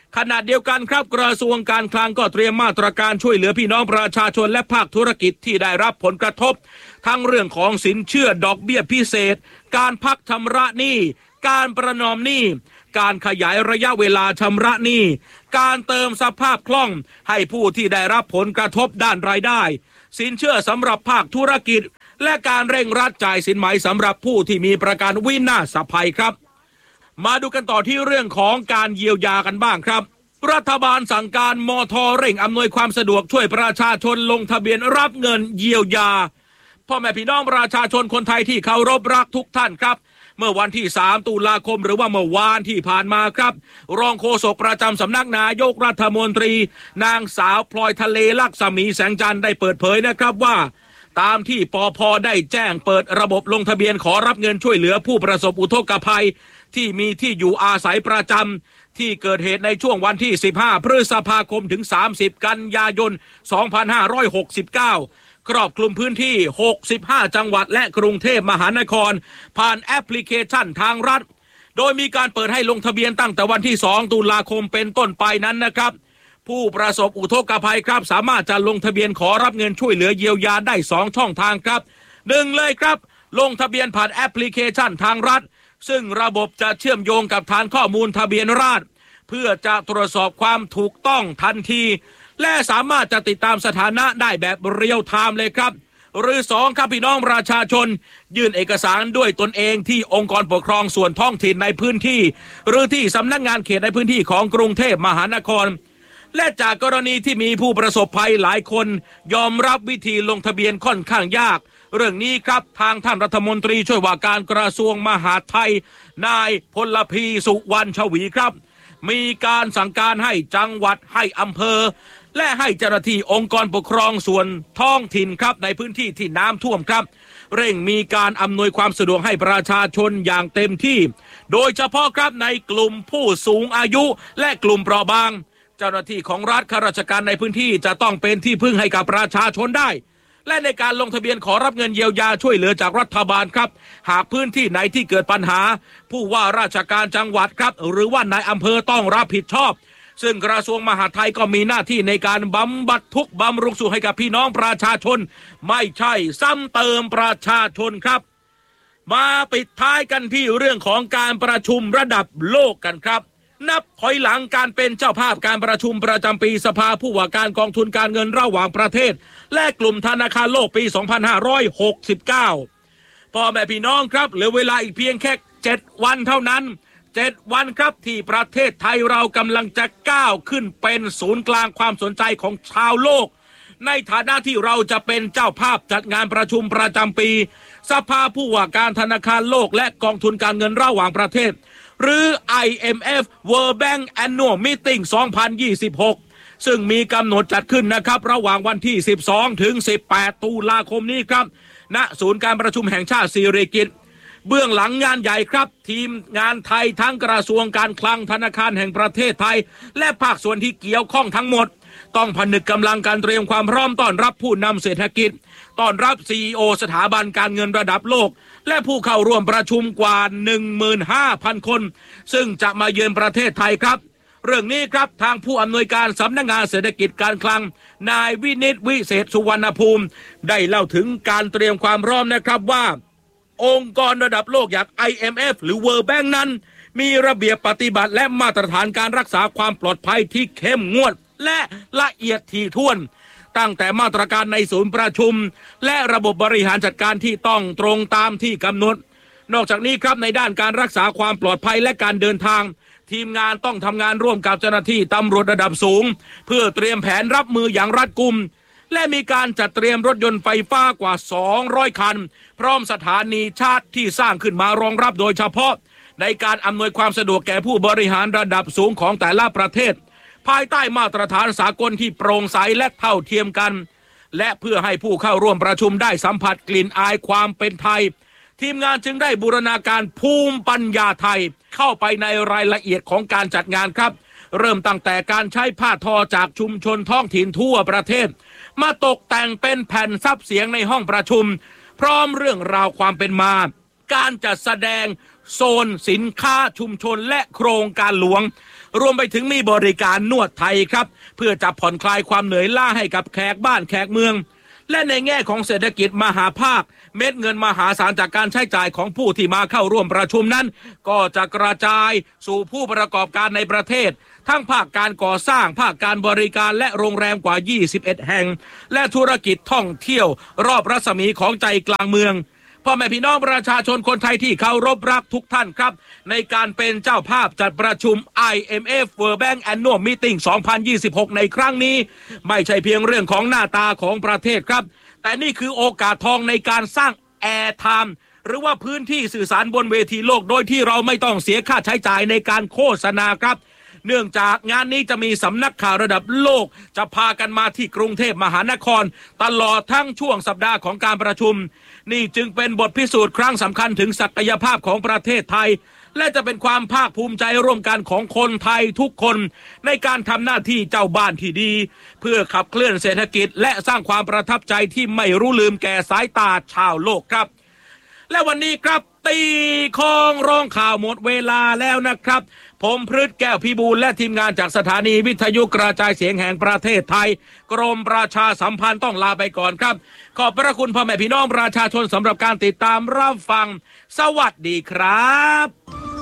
ขณะเดียวกันครับกระทรวงการคลังก็เตรียมมาตรการช่วยเหลือพี่น้องประชาชนและภาคธุรกิจที่ได้รับผลกระทบทั้งเรื่องของสินเชื่อดอกเบี้ยพิเศษการพักชำระหนี้การประนอมหนี้การขยายระยะเวลาชำระหนี้การเติมสภาพคล่องให้ผู้ที่ได้รับผลกระทบด้านรายได้สินเชื่อสำหรับภาคธุรกิจและการเร่งรัดจ่ายสินไหมสำหรับผู้ที่มีประกันวินาศภัยครับมาดูกันต่อที่เรื่องของการเยียวยากันบ้างครับรัฐบาลสั่งการมท.เร่งอำนวยความสะดวกช่วยประชาชนลงทะเบียนรับเงินเยียวยาพ่อแม่พี่น้องประชาชนคนไทยที่เคารพรักทุกท่านครับเมื่อวันที่สามตุลาคมหรือว่าเมื่อวานที่ผ่านมาครับรองโฆษกประจำสำนักนายกรัฐมนตรีนางสาวพลอยทะเลลักษมีแสงจันทร์ได้เปิดเผยนะครับว่าตามที่ปภ.ได้แจ้งเปิดระบบลงทะเบียนขอรับเงินช่วยเหลือผู้ประสบอุทกภัยที่มีที่อยู่อาศัยประจำที่เกิดเหตุในช่วงวันที่สิบห้าพฤษภาคมถึงสามสิบกันยายนสองพันห้าร้อยหกสิบเก้าครอบคลุมพื้นที่หกสิบห้าจังหวัดและกรุงเทพมหานครผ่านแอปพลิเคชันทางรัฐโดยมีการเปิดให้ลงทะเบียนตั้งแต่วันที่สองตุลาคมเป็นต้นไปนั้นนะครับผู้ประสบอุทกภัยครับสามารถจะลงทะเบียนขอรับเงินช่วยเหลือเยียวยาได้สองช่องทางครับหนึ่งเลยครับลงทะเบียนผ่านแอปพลิเคชันทางรัฐซึ่งระบบจะเชื่อมโยงกับฐานข้อมูลทะเบียนราษฎรเพื่อจะตรวจสอบความถูกต้องทันทีและสามารถจะติดตามสถานะได้แบบเรียลไทม์เลยครับหรือสองครับพี่น้องประชาชนยื่นเอกสารด้วยตนเองที่องค์กรปกครองส่วนท้องถิ่นในพื้นที่หรือที่สำนักงานเขตในพื้นที่ของกรุงเทพมหานครและจากกรณีที่มีผู้ประสบภัยหลายคนยอมรับวิธีลงทะเบียนค่อนข้างยากเรื่องนี้ครับทางท่านรัฐมนตรีช่วยว่าการกระทรวงมหาดไทยนายพลพีสุวรรณชวีครับมีการสั่งการให้จังหวัดให้อำเภอและให้เจ้าหน้าที่องค์กรปกครองส่วนท้องถิ่นครับในพื้นที่ที่น้ำท่วมครับเร่งมีการอำนวยความสะดวกให้ประชาชนอย่างเต็มที่โดยเฉพาะครับในกลุ่มผู้สูงอายุและกลุ่มเปราะบางเจ้าหน้าที่ของรัฐข้าราชการในพื้นที่จะต้องเป็นที่พึ่งให้กับประชาชนได้และในการลงทะเบียนขอรับเงินเยียวยาช่วยเหลือจากรัฐบาลครับหากพื้นที่ไหนที่เกิดปัญหาผู้ว่าราชการจังหวัดครับหรือว่านายอำเภอต้องรับผิดชอบซึ่งกระทรวงมหาดไทยก็มีหน้าที่ในการบำบัดทุกข์บำรุงสุขให้กับพี่น้องประชาชนไม่ใช่ซ้ำเติมประชาชนครับมาปิดท้ายกันที่เรื่องของการประชุมระดับโลกกันครับนับถอยหลังการเป็นเจ้าภาพการประชุมประจำปีสภาผู้ว่าการกองทุนการเงินระหว่างประเทศและกลุ่มธนาคารโลกปีสองพันห้าร้อยหกสิบเก้าพ่อแม่พี่น้องครับเหลือเวลาอีกเพียงแค่เจ็ดวันเท่านั้นเจ็ดวันครับที่ประเทศไทยเรากำลังจะก้าวขึ้นเป็นศูนย์กลางความสนใจของชาวโลกในฐานะที่เราจะเป็นเจ้าภาพจัดงานประชุมประจำปีสภาผู้ว่าการธนาคารโลกและกองทุนการเงินระหว่างประเทศหรือ ไอ เอ็ม เอฟ World Bank Annual Meeting สองพันยี่สิบหกซึ่งมีกำหนดจัดขึ้นนะครับระหว่างวันที่สิบสองถึงสิบแปดตุลาคมนี้ครับณศูนย์การประชุมแห่งชาติสิริกิติ์เบื้องหลังงานใหญ่ครับทีมงานไทยทั้งกระทรวงการคลังธนาคารแห่งประเทศไทยและภาคส่วนที่เกี่ยวข้องทั้งหมดต้องผนึกกำลังการเตรียมความพร้อมต้อนรับผู้นำเศรษฐกิจต้อนรับ ซี อี โอ สถาบันการเงินระดับโลกและผู้เข้าร่วมประชุมกว่า หนึ่งหมื่นห้าพัน คนซึ่งจะมาเยือนประเทศไทยครับเรื่องนี้ครับทางผู้อำนวยการสำนักงานเศรษฐกิจการคลังนายวินิตวิเศษสุวรรณภูมิได้เล่าถึงการเตรียมความพร้อมนะครับว่าองค์กรระดับโลกอย่าง ไอ เอ็ม เอฟ หรือ World Bank นั้นมีระเบียบปฏิบัติและมาตรฐานการรักษาความปลอดภัยที่เข้มงวดและละเอียดถี่ถ้วนตั้งแต่มาตรการในศูนย์ประชุมและระบบบริหารจัดการที่ต้องตรงตามที่กำหนดนอกจากนี้ครับในด้านการรักษาความปลอดภัยและการเดินทางทีมงานต้องทำงานร่วมกับเจ้าหน้าที่ตำรวจระดับสูงเพื่อเตรียมแผนรับมืออย่างรัดกุมและมีการจัดเตรียมรถยนต์ไฟฟ้ากว่าสองร้อยคันพร้อมสถานีชาร์จที่สร้างขึ้นมารองรับโดยเฉพาะในการอำนวยความสะดวกแก่ผู้บริหารระดับสูงของแต่ละประเทศภายใต้มาตรฐานสากลที่โปร่งใสและเท่าเทียมกันและเพื่อให้ผู้เข้าร่วมประชุมได้สัมผัสกลิ่นอายความเป็นไทยทีมงานจึงได้บูรณาการภูมิปัญญาไทยเข้าไปในรายละเอียดของการจัดงานครับเริ่มตั้งแต่การใช้ผ้าทอจากชุมชนท้องถิ่นทั่วประเทศมาตกแต่งเป็นแผ่นซับเสียงในห้องประชุมพร้อมเรื่องราวความเป็นมาการจัดแสดงโซนสินค้าชุมชนและโครงการหลวงรวมไปถึงมีบริการนวดไทยครับเพื่อจะผ่อนคลายความเหนื่อยล้าให้กับแขกบ้านแขกเมืองและในแง่ของเศรษฐกิจมหาภาคเม็ดเงินมหาศาลจากการใช้จ่ายของผู้ที่มาเข้าร่วมประชุมนั้นก็จะกระจายสู่ผู้ประกอบการในประเทศทั้งภาคการก่อสร้างภาคการบริการและโรงแรมกว่ายี่สิบเอ็ดแห่งและธุรกิจท่องเที่ยวรอบรัศมีของใจกลางเมืองพ่อแม่พี่น้องประชาชนคนไทยที่เคารพรักทุกท่านครับในการเป็นเจ้าภาพจัดประชุม ไอ เอ็ม เอฟ World Bank Annual Meeting สองพันยี่สิบหกในครั้งนี้ไม่ใช่เพียงเรื่องของหน้าตาของประเทศครับแต่นี่คือโอกาสทองในการสร้างแอร์ไทม์หรือว่าพื้นที่สื่อสารบนเวทีโลกโดยที่เราไม่ต้องเสียค่าใช้จ่ายในการโฆษณาครับเนื่องจากงานนี้จะมีสำนักข่าวระดับโลกจะพากันมาที่กรุงเทพมหานครตลอดทั้งช่วงสัปดาห์ของการประชุมนี่จึงเป็นบทพิสูจน์ครั้งสำคัญถึงศักยภาพของประเทศไทยและจะเป็นความภาคภูมิใจร่วมกันของคนไทยทุกคนในการทำหน้าที่เจ้าบ้านที่ดีเพื่อขับเคลื่อนเศรษฐกิจและสร้างความประทับใจที่ไม่รู้ลืมแก่สายตาชาวโลกครับและวันนี้ครับตีคองร้องข่าวหมดเวลาแล้วนะครับผมพฤทธิ์แก้วพิบูลและทีมงานจากสถานีวิทยุกระจายเสียงแห่งประเทศไทยกรมประชาสัมพันธ์ต้องลาไปก่อนครับขอบพระคุณพ่อแม่พี่น้องประชาชนสำหรับการติดตามรับฟังสวัสดีครับ